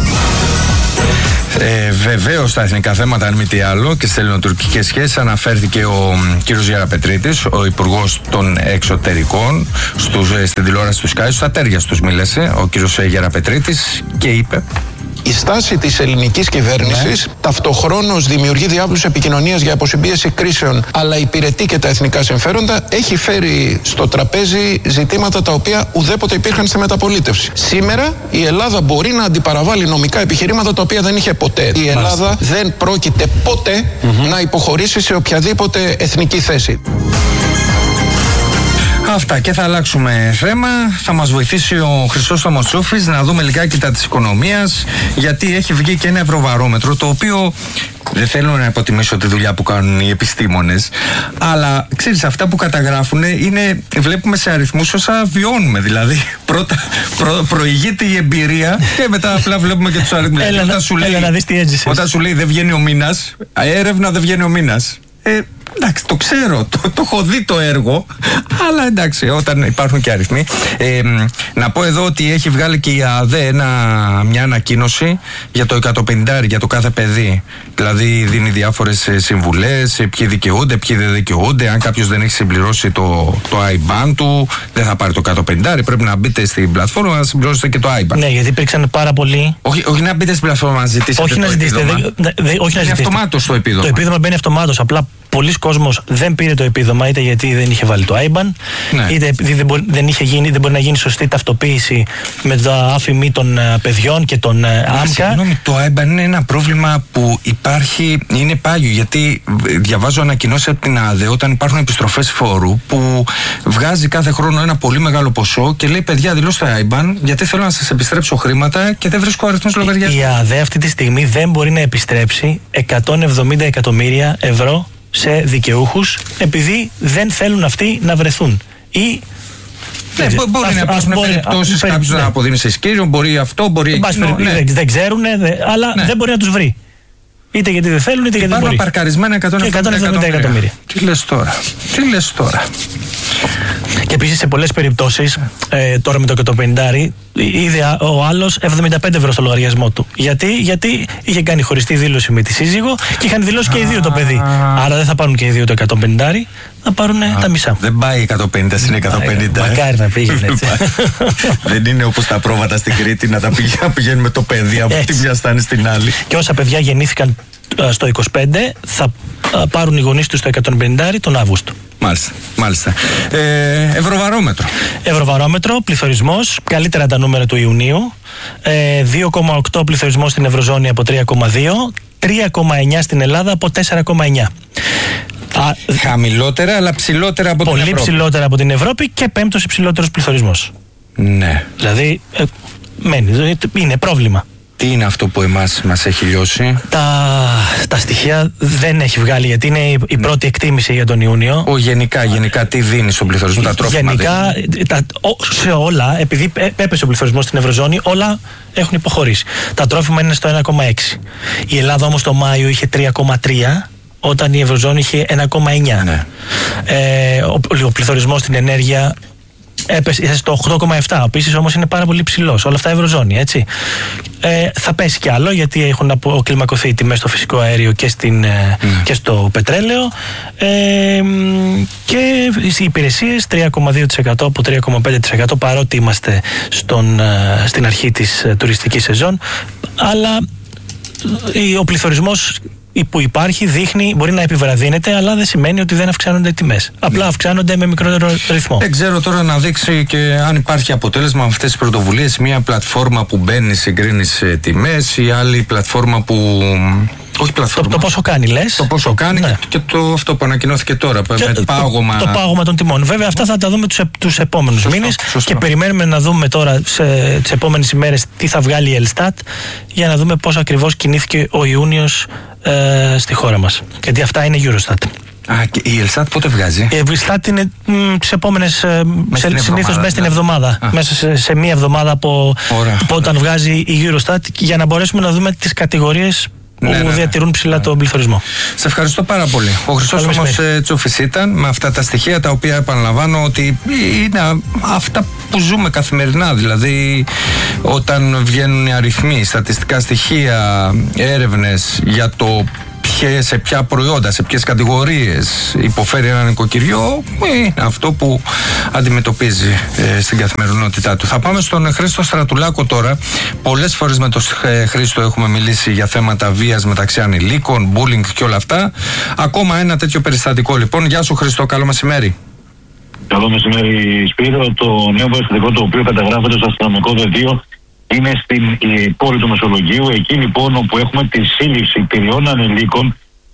Ε, Βεβαίως στα εθνικά θέματα, αν μη τι άλλο, και στις ελληνοτουρκικές σχέσεις αναφέρθηκε ο κ. Γεραπετρίτης, ο Υπουργός των Εξωτερικών, στους, στην τηλεόραση του Sky, στους ατέριας τους μίλησε ο κ. Γεραπετρίτης και είπε: η στάση της ελληνικής κυβέρνησης ναι. ταυτοχρόνως δημιουργεί διάβλους επικοινωνίας για αποσυμπίεση κρίσεων, αλλά υπηρετεί και τα εθνικά συμφέροντα. Έχει φέρει στο τραπέζι ζητήματα τα οποία ουδέποτε υπήρχαν στη μεταπολίτευση. Σήμερα η Ελλάδα μπορεί να αντιπαραβάλει νομικά επιχειρήματα τα οποία δεν είχε ποτέ. Η Ελλάδα Μάλιστα. δεν πρόκειται ποτέ mm-hmm. να υποχωρήσει σε οποιαδήποτε εθνική θέση. Αυτά, και θα αλλάξουμε θέμα. Θα μας βοηθήσει ο Χρυσόστομος Τσούφης να δούμε λιγάκι τα της οικονομίας, γιατί έχει βγει και ένα ευρωβαρόμετρο, το οποίο δεν θέλω να υποτιμήσω τη δουλειά που κάνουν οι επιστήμονες, αλλά ξέρεις, αυτά που καταγράφουν είναι, βλέπουμε σε αριθμούς όσα βιώνουμε. Δηλαδή, πρώτα προ, προηγείται η εμπειρία και μετά απλά βλέπουμε και τους αριθμούς. Έλα, όταν σου λέει, έλα να δεις τι έζησες. Όταν σου λέει δεν βγαίνει ο μήνας, έρευνα δεν βγαίνει ο μήνας. Ε, εντάξει, το ξέρω, το, το έχω δει το έργο, αλλά εντάξει, όταν υπάρχουν και αριθμοί. Ε, να πω εδώ ότι έχει βγάλει και η ΑΔΕ ένα, μια ανακοίνωση για το εκατοπενηντάρι για το κάθε παιδί. Δηλαδή δίνει διάφορες συμβουλές, ποιοι δικαιούνται, ποιοι δεν δικαιούνται. Αν κάποιος δεν έχει συμπληρώσει το, το άι μπαν του, δεν θα πάρει το εκατοπενηντάρι. Πρέπει να μπείτε στην πλατφόρμα να συμπληρώσετε και το άι μπαν. Ναι, γιατί υπήρξαν πάρα πολλοί. Όχι, όχι να μπείτε στην πλατφόρμα να ζητήσετε. Όχι το να ζητήσετε. Δε, δε, δε, όχι είναι αυτομάτως το επίδομα. Το επίδομα μπαίνει αυτομάτως. Απλά πολλοί κόσμος δεν πήρε το επίδομα, είτε γιατί δεν είχε βάλει το άι μπαν, ναι, είτε επειδή δεν μπορεί, δεν είχε γίνει, δεν μπορεί να γίνει σωστή ταυτοποίηση με τα άφημη των uh, παιδιών και των uh, άμκα. Συγγνώμη, το άι μπαν είναι ένα πρόβλημα που υπάρχει, είναι πάγιο, γιατί διαβάζω ανακοινώσεις από την ΑΔΕ όταν υπάρχουν επιστροφές φόρου που βγάζει κάθε χρόνο ένα πολύ μεγάλο ποσό και λέει: παιδιά, δηλώστε άι μπαν, γιατί θέλω να σας επιστρέψω χρήματα και δεν βρίσκω αριθμούς λογαριασμού. Η ΑΔΕ αυτή τη στιγμή δεν μπορεί να επιστρέψει εκατόν εβδομήντα εκατομμύρια ευρώ σε δικαιούχους, επειδή δεν θέλουν αυτοί να βρεθούν. Ή ναι, μπο- μπορεί ας, να υπάρχουν περιπτώσεις, κάποιος ναι, να αποδίνει σε σκύριο, μπορεί αυτό, μπορεί εκείνο, ναι. Δεν, δεν ξέρουν, δε, αλλά ναι, δεν μπορεί να τους βρει. Είτε γιατί δεν θέλουν, είτε γιατί δεν μπορεί. Υπάρχουν παρκαρισμένα εκατόν εβδομήντα εκατομμύρια. Τι λες τώρα, τι λες τώρα. Και επίσης σε πολλές περιπτώσεις, ε, τώρα με το εκατοπενηντάρι, είδε ο άλλος εβδομήντα πέντε ευρώ στο λογαριασμό του. Γιατί, γιατί είχε κάνει χωριστή δήλωση με τη σύζυγο και είχαν δηλώσει και οι δύο το παιδί. Άρα δεν θα πάρουν και οι δύο το εκατοπενηντάρι, θα πάρουν Α, τα μισά. Δεν πάει εκατόν πενήντα, είναι εκατόν πενήντα. Μακάρι να πήγαινε έτσι. Δεν είναι όπως τα πρόβατα στην Κρήτη να τα πηγαίνουν με το παιδί από τη μια στάνη στην άλλη. Και όσα παιδιά γεννήθηκαν στο είκοσι πέντε θα πάρουν οι γονείς τους το εκατόν πενήντα τον Αύγουστο. Μάλιστα, μάλιστα. Ε, ευρωβαρόμετρο. Ευρωβαρόμετρο, πληθωρισμός, καλύτερα τα νούμερα του Ιουνίου. Ε, δύο κόμμα οκτώ πληθωρισμός στην Ευρωζώνη από τρία κόμμα δύο, τρία κόμμα εννιά στην Ελλάδα από τέσσερα κόμμα εννιά. Χαμηλότερα, αλλά ψηλότερα από πολύ την Ευρώπη. Πολύ ψηλότερα από την Ευρώπη και πέμπτος υψηλότερος πληθωρισμός. Ναι. Δηλαδή, ε, μένει, είναι πρόβλημα. Τι είναι αυτό που εμάς μας έχει λιώσει? Τα, τα στοιχεία δεν έχει βγάλει, γιατί είναι η, η πρώτη εκτίμηση για τον Ιούνιο. Ο, γενικά, γενικά τι δίνει στον πληθωρισμό, τα τρόφιμα? Γενικά, τα, ο, σε όλα, επειδή έπεσε ο πληθωρισμός στην Ευρωζώνη, όλα έχουν υποχωρήσει. Τα τρόφιμα είναι στο ένα κόμμα έξι. Η Ελλάδα όμως το Μάιο είχε τρία κόμμα τρία, όταν η Ευρωζώνη είχε ένα κόμμα εννιά. Ναι. Ε, ο, ο πληθωρισμός στην ενέργεια έπεσε στο οκτώ κόμμα επτά, ο οποίος όμως είναι πάρα πολύ ψηλός. Όλα αυτά Ευρωζώνη, έτσι. Ε, θα πέσει κι άλλο, γιατί έχουν αποκλιμακωθεί οι τιμές στο φυσικό αέριο και, στην, mm. και στο πετρέλαιο. Ε, και οι υπηρεσίες τρία κόμμα δύο τοις εκατό από τρία κόμμα πέντε τοις εκατό, παρότι είμαστε στον, στην αρχή της τουριστικής σεζόν. Αλλά ο πληθωρισμός που υπάρχει δείχνει, μπορεί να επιβραδύνεται, αλλά δεν σημαίνει ότι δεν αυξάνονται οι τιμές. Απλά ναι, αυξάνονται με μικρότερο ρυθμό. Δεν ξέρω τώρα να δείξει και αν υπάρχει αποτέλεσμα με αυτές τις πρωτοβουλίες. Μια πλατφόρμα που μπαίνει, συγκρίνει τιμές, ή άλλη πλατφόρμα που. Όχι πλατφόρμα. Το, το πόσο κάνει, λες. Το πόσο κάνει, ναι, και το αυτό που ανακοινώθηκε τώρα. Και με το, πάγωμα... το πάγωμα των τιμών. Βέβαια, αυτά θα τα δούμε τους, τους επόμενους σωστό, μήνες. Σωστό. Και περιμένουμε να δούμε τώρα τις επόμενες ημέρες τι θα βγάλει η Ελστάτ, για να δούμε πώς ακριβώς κινήθηκε ο Ιούνιος ε, στη χώρα μας. Γιατί αυτά είναι Eurostat. Α, και η Ελστάτ πότε βγάζει? Η Ελστάτ είναι τις επόμενες, συνήθως μέσα στην εβδομάδα. Α. Μέσα σε, σε μία εβδομάδα από, από όταν βγάζει η Eurostat, για να μπορέσουμε να δούμε τις κατηγορίες που ναι, ναι, διατηρούν ψηλά ναι, τον πληθωρισμό. Σε ευχαριστώ πάρα πολύ. Ο Χρυσόστομος Τσούφης ήταν με αυτά τα στοιχεία, τα οποία επαναλαμβάνω ότι είναι αυτά που ζούμε καθημερινά. Δηλαδή, όταν βγαίνουν οι αριθμοί, στατιστικά στοιχεία, έρευνες για το σε ποια προϊόντα, σε ποιες κατηγορίες υποφέρει ένα νοικοκυριό, είναι αυτό που αντιμετωπίζει ε, στην καθημερινότητά του. Θα πάμε στον Χρήστο Στρατουλάκο τώρα. Πολλές φορές με τον Χρήστο έχουμε μιλήσει για θέματα βίας μεταξύ ανηλίκων, bullying και όλα αυτά. Ακόμα ένα τέτοιο περιστατικό λοιπόν. Γεια σου Χρήστο, καλό μεσημέρι. Καλό μεσημέρι Σπύρο. Το νέο περιστατικό, το οποίο καταγράφεται στο αστυνομικό δελτίο, είναι στην η, πόλη του Μεσολογγίου, εκεί λοιπόν όπου έχουμε τη σύλληψη τριών ανηλίκων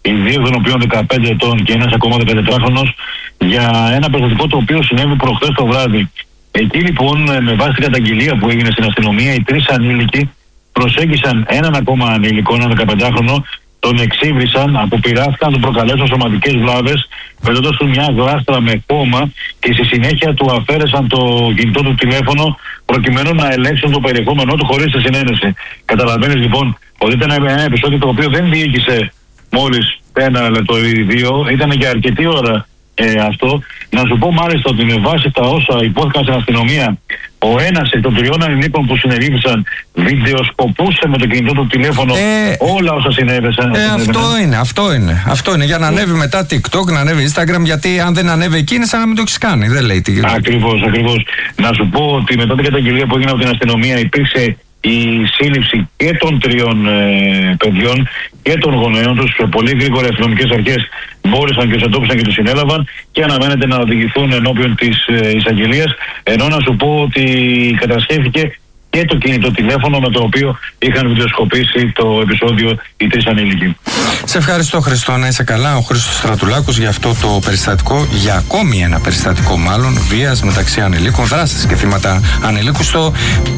οι δύο των οποίων δεκαπέντε ετών και ένας ακόμα δεκατετράχρονος, για ένα περιστατικό το οποίο συνέβη προχθές το βράδυ. Εκεί λοιπόν, με βάση την καταγγελία που έγινε στην αστυνομία, οι τρεις ανήλικοι προσέγγισαν έναν ακόμα ανήλικο, έναν δεκαπεντάχρονο, τον εξύβρισαν, αποπειράθηκαν να του προκαλέσουν σωματικές βλάβες, πετώντας του μια γλάστρα με κόμμα και στη συνέχεια του αφαίρεσαν το κινητό του τηλέφωνο προκειμένου να ελέγξουν το περιεχόμενό του χωρίς τη συνένεση. Καταλαβαίνεις λοιπόν ότι ήταν ένα επεισόδιο το οποίο δεν διοίκησε μόλις ένα λεπτό ή δύο, ήταν για αρκετή ώρα ε, αυτό. Να σου πω μάλιστα ότι με βάση τα όσα υπόθηκαν στην αστυνομία, ο ένας εκ των τριών ανηλίκων που συνελήφθησαν βιντεοσκοπούσε με το κινητό του τηλέφωνο ε, όλα όσα συνέβησαν. Ε, αυτό είναι, αυτό είναι. Αυτό είναι για να ανέβει μετά TikTok, να ανέβει Instagram, γιατί αν δεν ανέβει εκεί είναι σαν να μην το έχει κάνει. Δεν λέει τι. Ακριβώς, ακριβώς. Να σου πω ότι μετά την καταγγελία που έγινε από την αστυνομία υπήρξε η σύλληψη και των τριών ε, παιδιών και των γονέων τους. Πολύ γρήγορα οι αστυνομικές αρχές μπόρεσαν και τους εντόπισαν και τους συνέλαβαν και αναμένεται να οδηγηθούν ενώπιον της ε, εισαγγελίας. Ενώ να σου πω ότι κατασχέθηκε και το κινητό τηλέφωνο με το οποίο είχαν βιντεοσκοπήσει το επεισόδιο οι τρεις ανήλικοι. Σε ευχαριστώ, Χριστό, να είσαι καλά. Ο Χρήστος Στρατουλάκος για αυτό το περιστατικό, για ακόμη ένα περιστατικό μάλλον βίας μεταξύ ανηλίκων, δράστες και θύματα ανηλίκου στο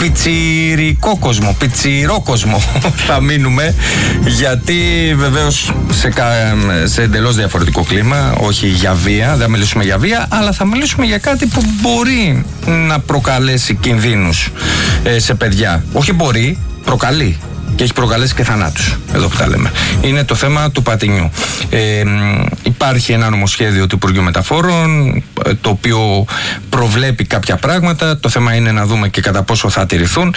πιτσιρικό κόσμο, πιτσιρό κόσμο θα μείνουμε, γιατί βεβαίως σε, σε εντελώς διαφορετικό κλίμα, όχι για βία, δεν θα μιλήσουμε για βία, αλλά θα μιλήσουμε για κάτι που μπορεί να προκαλέσει κινδύνους ε, σε παιδιά. Όχι μπορεί, προκαλεί. Και έχει προκαλέσει και θανάτους, εδώ που τα λέμε. Είναι το θέμα του πατινιού. Ε, υπάρχει ένα νομοσχέδιο του Υπουργείου Μεταφορών, το οποίο προβλέπει κάποια πράγματα. Το θέμα είναι να δούμε και κατά πόσο θα τηρηθούν.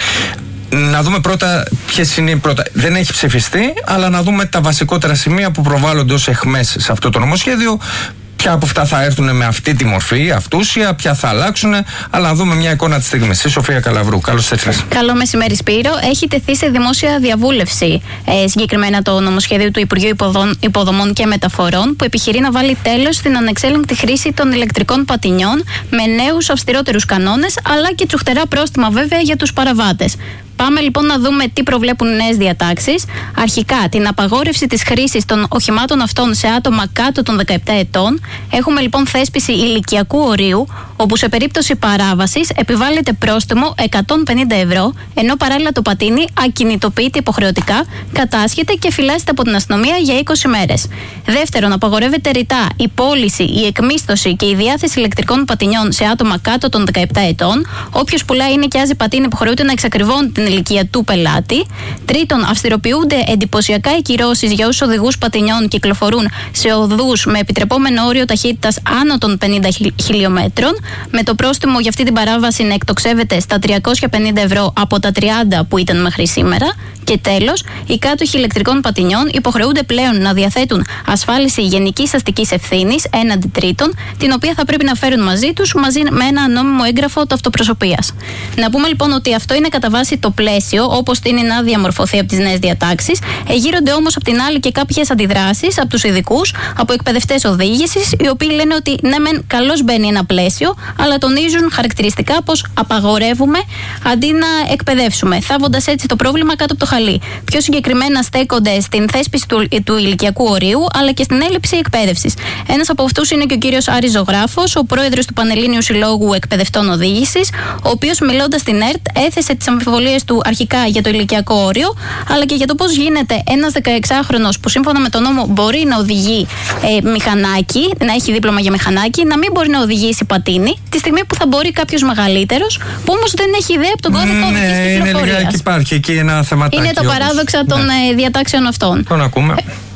Να δούμε πρώτα ποιες είναι οι πρώτα. Δεν έχει ψηφιστεί, αλλά να δούμε τα βασικότερα σημεία που προβάλλονται ως εχμές σε αυτό το νομοσχέδιο. Ποια από αυτά θα έρθουν με αυτή τη μορφή, αυτούσια, ποια θα αλλάξουν, αλλά να δούμε μια εικόνα τη στιγμή. Η Σοφία Καλαβρού, καλώς ήρθες. Καλό μεσημέρι, Σπύρο. Έχει τεθεί σε δημόσια διαβούλευση ε, συγκεκριμένα το νομοσχέδιο του Υπουργείου Υποδομών και Μεταφορών, που επιχειρεί να βάλει τέλος στην ανεξέλεγκτη χρήση των ηλεκτρικών πατινιών με νέους αυστηρότερους κανόνες, αλλά και τσουχτερά πρόστιμα βέβαια για τους παραβάτες. Πάμε λοιπόν να δούμε τι προβλέπουν οι νέες διατάξεις. Αρχικά, την απαγόρευση της χρήσης των οχημάτων αυτών σε άτομα κάτω των δεκαεπτά ετών. Έχουμε λοιπόν θέσπιση ηλικιακού ορίου, όπου σε περίπτωση παράβασης επιβάλλεται πρόστιμο εκατόν πενήντα ευρώ, ενώ παράλληλα το πατίνι ακινητοποιείται υποχρεωτικά, κατάσχεται και φυλάσσεται από την αστυνομία για είκοσι μέρες. Δεύτερον, απαγορεύεται ρητά η πώληση, η εκμίσθωση και η διάθεση ηλεκτρικών πατινιών σε άτομα κάτω των δεκαεπτά ετών. Όποιος πουλάει ή νοικιάζει πατίνι υποχρεούται να εξακριβώνει την ηλικία του πελάτη. Τρίτον, αυστηροποιούνται εντυπωσιακά οι κυρώσεις για όσους οδηγούς πατινιών κυκλοφορούν σε οδούς με επιτρεπόμενο όριο ταχύτητας άνω των πενήντα χιλιόμετρων, με το πρόστιμο για αυτή την παράβαση να εκτοξεύεται στα τριακόσια πενήντα ευρώ από τα τριάντα που ήταν μέχρι σήμερα. Και τέλος, οι κάτοχοι ηλεκτρικών πατινιών υποχρεούνται πλέον να διαθέτουν ασφάλιση γενικής αστικής ευθύνης έναντι τρίτων, την οποία θα πρέπει να φέρουν μαζί τους μαζί με ένα νόμιμο έγγραφο ταυτοπροσωπείας. Να πούμε λοιπόν ότι αυτό είναι κατά βάση το πλαίσιο, όπως είναι να διαμορφωθεί από τις νέες διατάξεις. Εγείρονται όμως από την άλλη και κάποιες αντιδράσεις από τους ειδικούς, από εκπαιδευτές οδήγησης, οι οποίοι λένε ότι ναι, μεν καλώς μπαίνει ένα πλαίσιο, αλλά τονίζουν χαρακτηριστικά πως απαγορεύουμε αντί να εκπαιδεύσουμε, θάβοντας έτσι το πρόβλημα κάτω από το χαλί. Πιο συγκεκριμένα στέκονται στην θέσπιση του, του ηλικιακού ορίου, αλλά και στην έλλειψη εκπαίδευσης. Ένας από αυτούς είναι και ο κύριος Άρης Ζωγράφος, ο πρόεδρος του Πανελλήνιου Συλλόγου Εκπαιδευτών Οδήγησης, ο οποίος μιλώντας στην ΕΡΤ έθεσε τις αμφιβολίες του αρχικά για το ηλικιακό όριο, αλλά και για το πώς γίνεται ένας δεκαεξάχρονος που σύμφωνα με τον νόμο μπορεί να οδηγεί ε, μηχανάκι, να έχει δίπλωμα για μηχανάκι, να μην μπορεί να οδηγήσει πατίνι, τη στιγμή που θα μπορεί κάποιος μεγαλύτερος, που όμως δεν έχει ιδέα από τον κώδικα οδικής κυκλοφορίας. Είναι λιγάκι, υπάρχει εκεί ένα θεματάκι. Είναι το παράδοξα των ναι. διατάξεων αυτών. Τον ακούμε.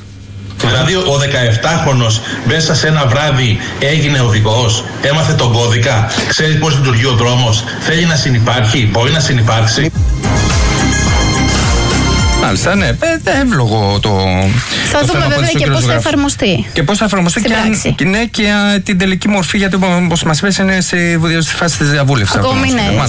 Δηλαδή ο δεκαεπτάχρονος μέσα σε ένα βράδυ έγινε οδηγός, έμαθε τον κώδικα, ξέρει πώς λειτουργεί ο δρόμος, θέλει να συνυπάρχει, μπορεί να συνυπάρξει. Μάλιστα, ναι, εύλογο το. Θα το δούμε βέβαια και πώς θα εφαρμοστεί. Και πώς θα εφαρμοστεί και, αν, ναι, και α, την τελική μορφή, γιατί όπως μας είπες είναι στη, στη φάση της διαβούλευσης. Ακόμη ναι,